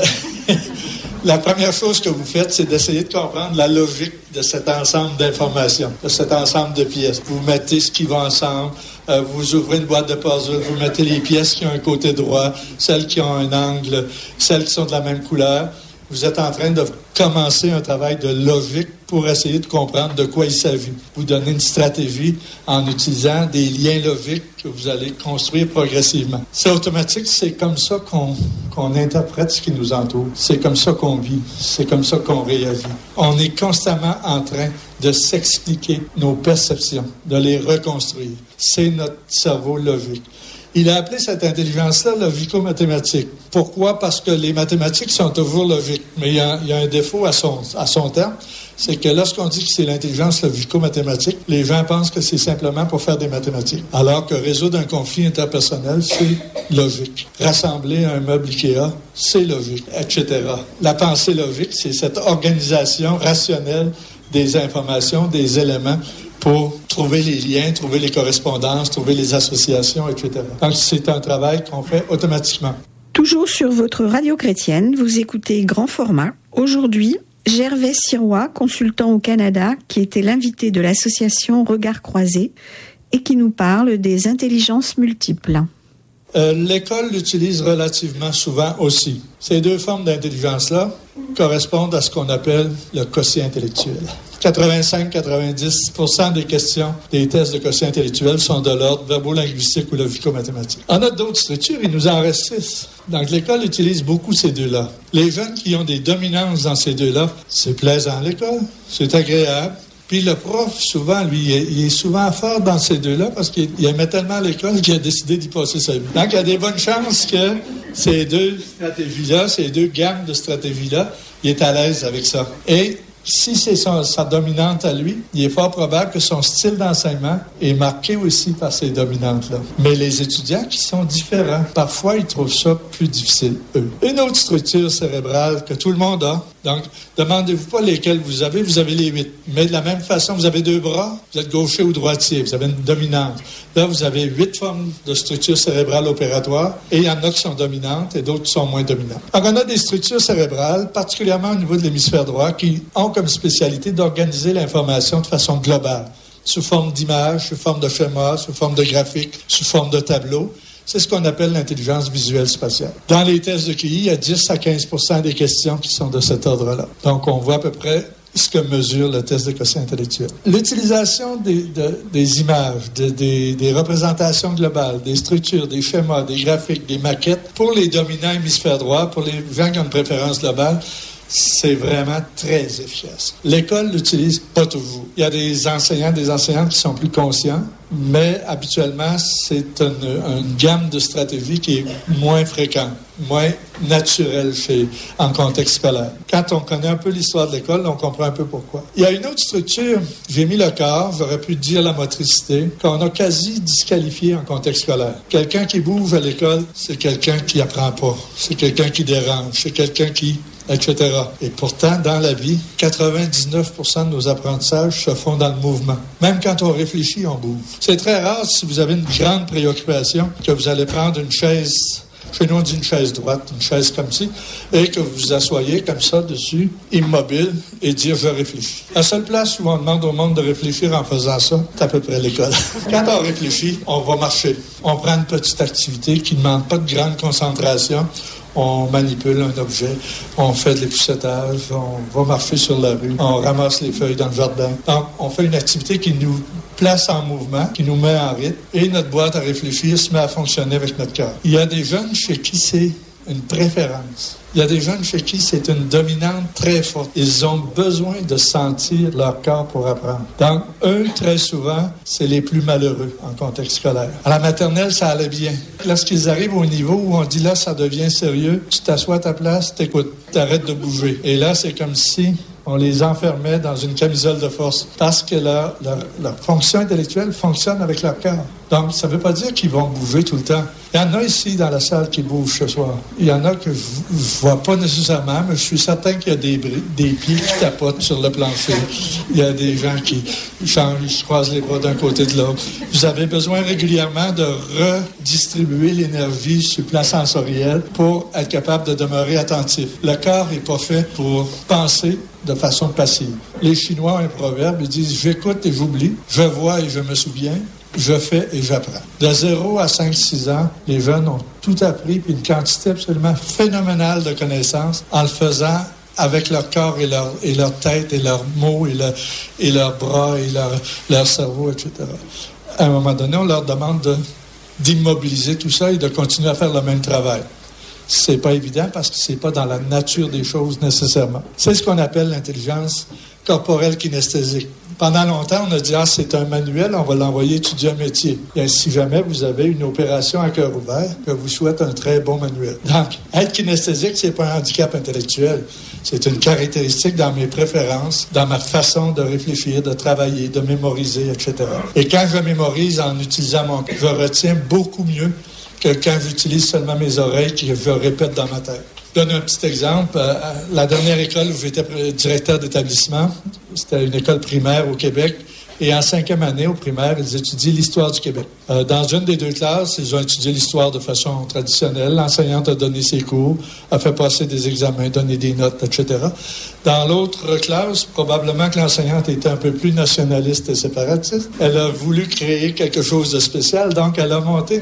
la première chose que vous faites, c'est d'essayer de comprendre la logique de cet ensemble d'informations, de cet ensemble de pièces. Vous mettez ce qui va ensemble, vous ouvrez une boîte de puzzle, vous mettez les pièces qui ont un côté droit, celles qui ont un angle, celles qui sont de la même couleur. Vous êtes en train de commencer un travail de logique pour essayer de comprendre de quoi il s'agit. Vous donnez une stratégie en utilisant des liens logiques que vous allez construire progressivement. C'est automatique, c'est comme ça qu'on interprète ce qui nous entoure. C'est comme ça qu'on vit. C'est comme ça qu'on réagit. On est constamment en train de s'expliquer nos perceptions, de les reconstruire. C'est notre cerveau logique. Il a appelé cette intelligence-là logico-mathématique. Pourquoi? Parce que les mathématiques sont toujours logiques. Mais il y a un défaut à son terme, c'est que lorsqu'on dit que c'est l'intelligence logico-mathématique, les gens pensent que c'est simplement pour faire des mathématiques. Alors que résoudre un conflit interpersonnel, c'est logique. Rassembler un meuble Ikea, c'est logique, etc. La pensée logique, c'est cette organisation rationnelle des informations, des éléments, pour trouver les liens, trouver les correspondances, trouver les associations, etc. Donc, c'est un travail qu'on fait automatiquement. Toujours sur votre radio chrétienne, vous écoutez Grand Format. Aujourd'hui, Gervais Sirois, consultant au Canada, qui était l'invité de l'association Regards Croisés et qui nous parle des intelligences multiples. L'école l'utilise relativement souvent aussi. Ces 2 formes d'intelligence-là correspondent à ce qu'on appelle le quotient intellectuel. 85-90% des questions des tests de quotient intellectuel sont de l'ordre verbo-linguistique ou logico-mathématique. On a d'autres structures, il nous en reste 6. Donc, l'école utilise beaucoup ces 2-là. Les jeunes qui ont des dominances dans ces 2-là, c'est plaisant à l'école, c'est agréable. Puis le prof, souvent, lui, il est souvent fort dans ces 2-là parce qu'il aimait tellement l'école qu'il a décidé d'y passer sa vie. Donc, il y a des bonnes chances que ces 2 stratégies-là, ces 2 gammes de stratégies-là, il est à l'aise avec ça. Et si c'est sa dominante à lui, il est fort probable que son style d'enseignement est marqué aussi par ces dominantes-là. Mais les étudiants qui sont différents, parfois, ils trouvent ça plus difficile, eux. Une autre structure cérébrale que tout le monde a, donc, demandez-vous pas lesquelles vous avez les 8. Mais de la même façon, vous avez 2 bras, vous êtes gaucher ou droitier, vous avez une dominante. Là, vous avez 8 formes de structures cérébrales opératoires, et il y en a qui sont dominantes et d'autres qui sont moins dominantes. Donc, on a des structures cérébrales, particulièrement au niveau de l'hémisphère droit, qui ont comme spécialité d'organiser l'information de façon globale, sous forme d'images, sous forme de schémas, sous forme de graphiques, sous forme de tableaux. C'est ce qu'on appelle l'intelligence visuelle spatiale. Dans les tests de QI, il y a 10 à 15% des questions qui sont de cet ordre-là. Donc, on voit à peu près ce que mesure le test de quotient intellectuel. L'utilisation des images, des représentations globales, des structures, des schémas, des graphiques, des maquettes, pour les dominants hémisphère droit, pour les gens qui ont une préférence globale, c'est vraiment très efficace. L'école l'utilise pas toujours. Il y a des enseignants, des enseignantes qui sont plus conscients, mais habituellement, c'est une gamme de stratégies qui est moins fréquente, moins naturelle en contexte scolaire. Quand on connaît un peu l'histoire de l'école, on comprend un peu pourquoi. Il y a une autre structure, j'ai mis le corps, j'aurais pu dire la motricité, qu'on a quasi disqualifié en contexte scolaire. Quelqu'un qui bouge à l'école, c'est quelqu'un qui apprend pas, c'est quelqu'un qui dérange, c'est quelqu'un qui etc. Et pourtant, dans la vie, 99% de nos apprentissages se font dans le mouvement. Même quand on réfléchit, on bouge. C'est très rare, si vous avez une grande préoccupation, que vous allez prendre une chaise, chez nous on dit une chaise droite, une chaise comme ci, et que vous vous asseyez comme ça dessus, immobile, et dire « je réfléchis ». La seule place où on demande au monde de réfléchir en faisant ça, c'est à peu près l'école. Quand on réfléchit, on va marcher. On prend une petite activité qui ne demande pas de grande concentration. On manipule un objet, on fait de l'époussetage, on va marcher sur la rue, on ramasse les feuilles dans le jardin. Donc, on fait une activité qui nous place en mouvement, qui nous met en rythme, et notre boîte à réfléchir se met à fonctionner avec notre cœur. Il y a des jeunes chez qui c'est une préférence. Il y a des jeunes chez qui c'est une dominante très forte. Ils ont besoin de sentir leur corps pour apprendre. Donc, eux, très souvent, c'est les plus malheureux en contexte scolaire. À la maternelle, ça allait bien. Lorsqu'ils arrivent au niveau où on dit là, ça devient sérieux, tu t'assois à ta place, t'écoutes, t'arrêtes de bouger. Et là, c'est comme si on les enfermait dans une camisole de force parce que leur fonction intellectuelle fonctionne avec leur cœur. Donc, ça ne veut pas dire qu'ils vont bouger tout le temps. Il y en a ici dans la salle qui bougent ce soir. Il y en a que je ne vois pas nécessairement, mais je suis certain qu'il y a des pieds qui tapotent sur le plancher. Il y a des gens qui changent, ils se croisent les bras d'un côté de l'autre. Vous avez besoin régulièrement de redistribuer l'énergie sur le plan sensoriel pour être capable de demeurer attentif. Le corps n'est pas fait pour penser de façon passive. Les Chinois ont un proverbe, ils disent « j'écoute et j'oublie, je vois et je me souviens, je fais et j'apprends ». De 0 à 5-6 ans, les jeunes ont tout appris, puis une quantité absolument phénoménale de connaissances en le faisant avec leur corps et leur tête et leurs mots et leurs bras et leur cerveau, etc. À un moment donné, on leur demande d'immobiliser tout ça et de continuer à faire le même travail. C'est pas évident parce que c'est pas dans la nature des choses nécessairement. C'est ce qu'on appelle l'intelligence corporelle kinesthésique. Pendant longtemps, on a dit « Ah, c'est un manuel, on va l'envoyer étudier un métier. » Et si jamais vous avez une opération à cœur ouvert, je vous souhaite un très bon manuel. Donc, être kinesthésique, c'est pas un handicap intellectuel. C'est une caractéristique dans mes préférences, dans ma façon de réfléchir, de travailler, de mémoriser, etc. Et quand je mémorise en utilisant mon cœur, je retiens beaucoup mieux que quand j'utilise seulement mes oreilles que je répète dans ma tête. Je donne un petit exemple. La dernière école où j'étais directeur d'établissement, c'était une école primaire au Québec. Et en 5e année, au primaire, ils étudient l'histoire du Québec. Dans une des deux classes, ils ont étudié l'histoire de façon traditionnelle. L'enseignante a donné ses cours, a fait passer des examens, donné des notes, etc. Dans l'autre classe, probablement que l'enseignante était un peu plus nationaliste et séparatiste. Elle a voulu créer quelque chose de spécial, donc elle a monté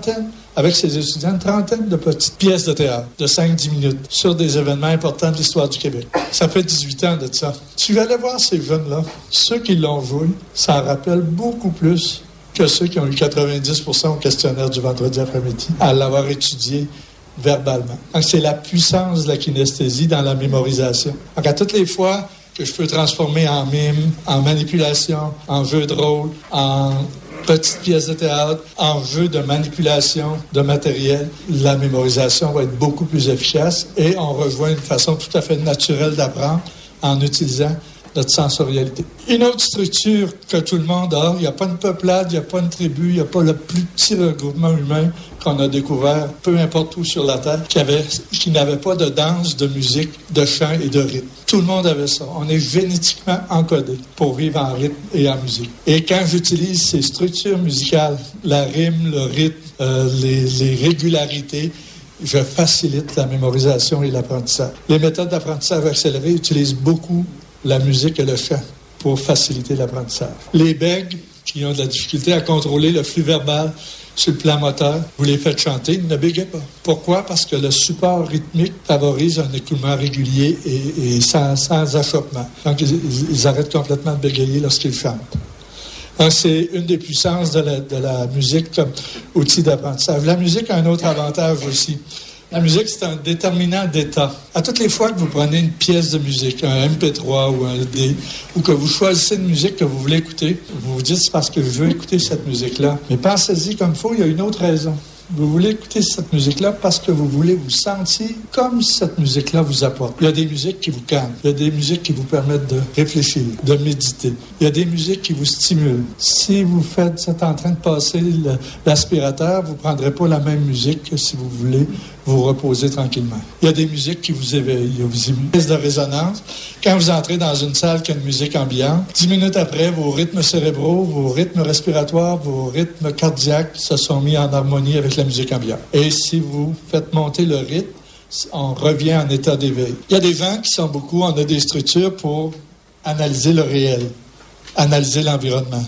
avec ses étudiants, une trentaine de petites pièces de théâtre de 5-10 minutes sur des événements importants de l'histoire du Québec. Ça fait 18 ans de ça. Si j'allais voir ces jeunes-là, ceux qui l'ont joué, ça en rappelle beaucoup plus que ceux qui ont eu 90% au questionnaire du vendredi après-midi à l'avoir étudié verbalement. Donc, c'est la puissance de la kinesthésie dans la mémorisation. Donc, à toutes les fois que je peux transformer en mime, en manipulation, en jeu de rôle, en petite pièce de théâtre, en jeu de manipulation de matériel, la mémorisation va être beaucoup plus efficace et on rejoint une façon tout à fait naturelle d'apprendre en utilisant notre sensorialité. Une autre structure que tout le monde a, il n'y a pas une peuplade, il n'y a pas une tribu, il n'y a pas le plus petit regroupement humain qu'on a découvert, peu importe où sur la Terre, qui n'avait pas de danse, de musique, de chant et de rythme. Tout le monde avait ça. On est génétiquement encodé pour vivre en rythme et en musique. Et quand j'utilise ces structures musicales, la rime, le rythme, les régularités, je facilite la mémorisation et l'apprentissage. Les méthodes d'apprentissage accéléré utilisent beaucoup la musique et le chant pour faciliter l'apprentissage. Les bègues qui ont de la difficulté à contrôler le flux verbal sur le plan moteur, vous les faites chanter, ne bégayez pas. Pourquoi? Parce que le support rythmique favorise un écoulement régulier et sans achoppement. Donc, ils arrêtent complètement de bégayer lorsqu'ils chantent. Donc, c'est une des puissances de la musique comme outil d'apprentissage. La musique a un autre avantage aussi. La musique, c'est un déterminant d'état. À toutes les fois que vous prenez une pièce de musique, un MP3 ou un D, ou que vous choisissez une musique que vous voulez écouter, vous vous dites, c'est parce que je veux écouter cette musique-là. Mais pensez-y comme il faut, il y a une autre raison. Vous voulez écouter cette musique-là parce que vous voulez vous sentir comme cette musique-là vous apporte. Il y a des musiques qui vous calment. Il y a des musiques qui vous permettent de réfléchir, de méditer. Il y a des musiques qui vous stimulent. Si vous êtes en train de passer l'aspirateur, vous ne prendrez pas la même musique que si vous voulez vous reposer tranquillement. Il y a des musiques qui vous éveillent, vous émuent. De résonance. Quand vous entrez dans une salle qui a une musique ambiante, 10 minutes après, vos rythmes cérébraux, vos rythmes respiratoires, vos rythmes cardiaques se sont mis en harmonie avec la musique ambiante. Et si vous faites monter le rythme, on revient en état d'éveil. Il y a des gens qui sont beaucoup, on a des structures pour analyser le réel, analyser l'environnement.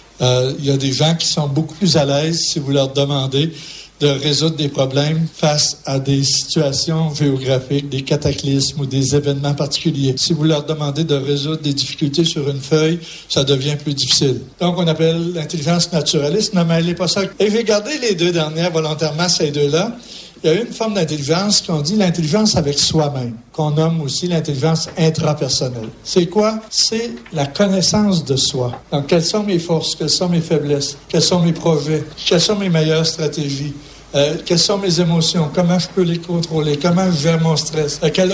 Il y a des gens qui sont beaucoup plus à l'aise si vous leur demandez de résoudre des problèmes face à des situations géographiques, des cataclysmes ou des événements particuliers. Si vous leur demandez de résoudre des difficultés sur une feuille, ça devient plus difficile. Donc, on appelle l'intelligence naturaliste, ne mêlez pas ça. Et j'ai gardé les deux dernières volontairement, ces deux-là. Il y a une forme d'intelligence qu'on dit l'intelligence avec soi-même, qu'on nomme aussi l'intelligence intrapersonnelle. C'est quoi? C'est la connaissance de soi. Donc, quelles sont mes forces? Quelles sont mes faiblesses? Quels sont mes projets? Quelles sont mes meilleures stratégies? Quelles sont mes émotions? Comment je peux les contrôler? Comment je gère mon stress? Quelle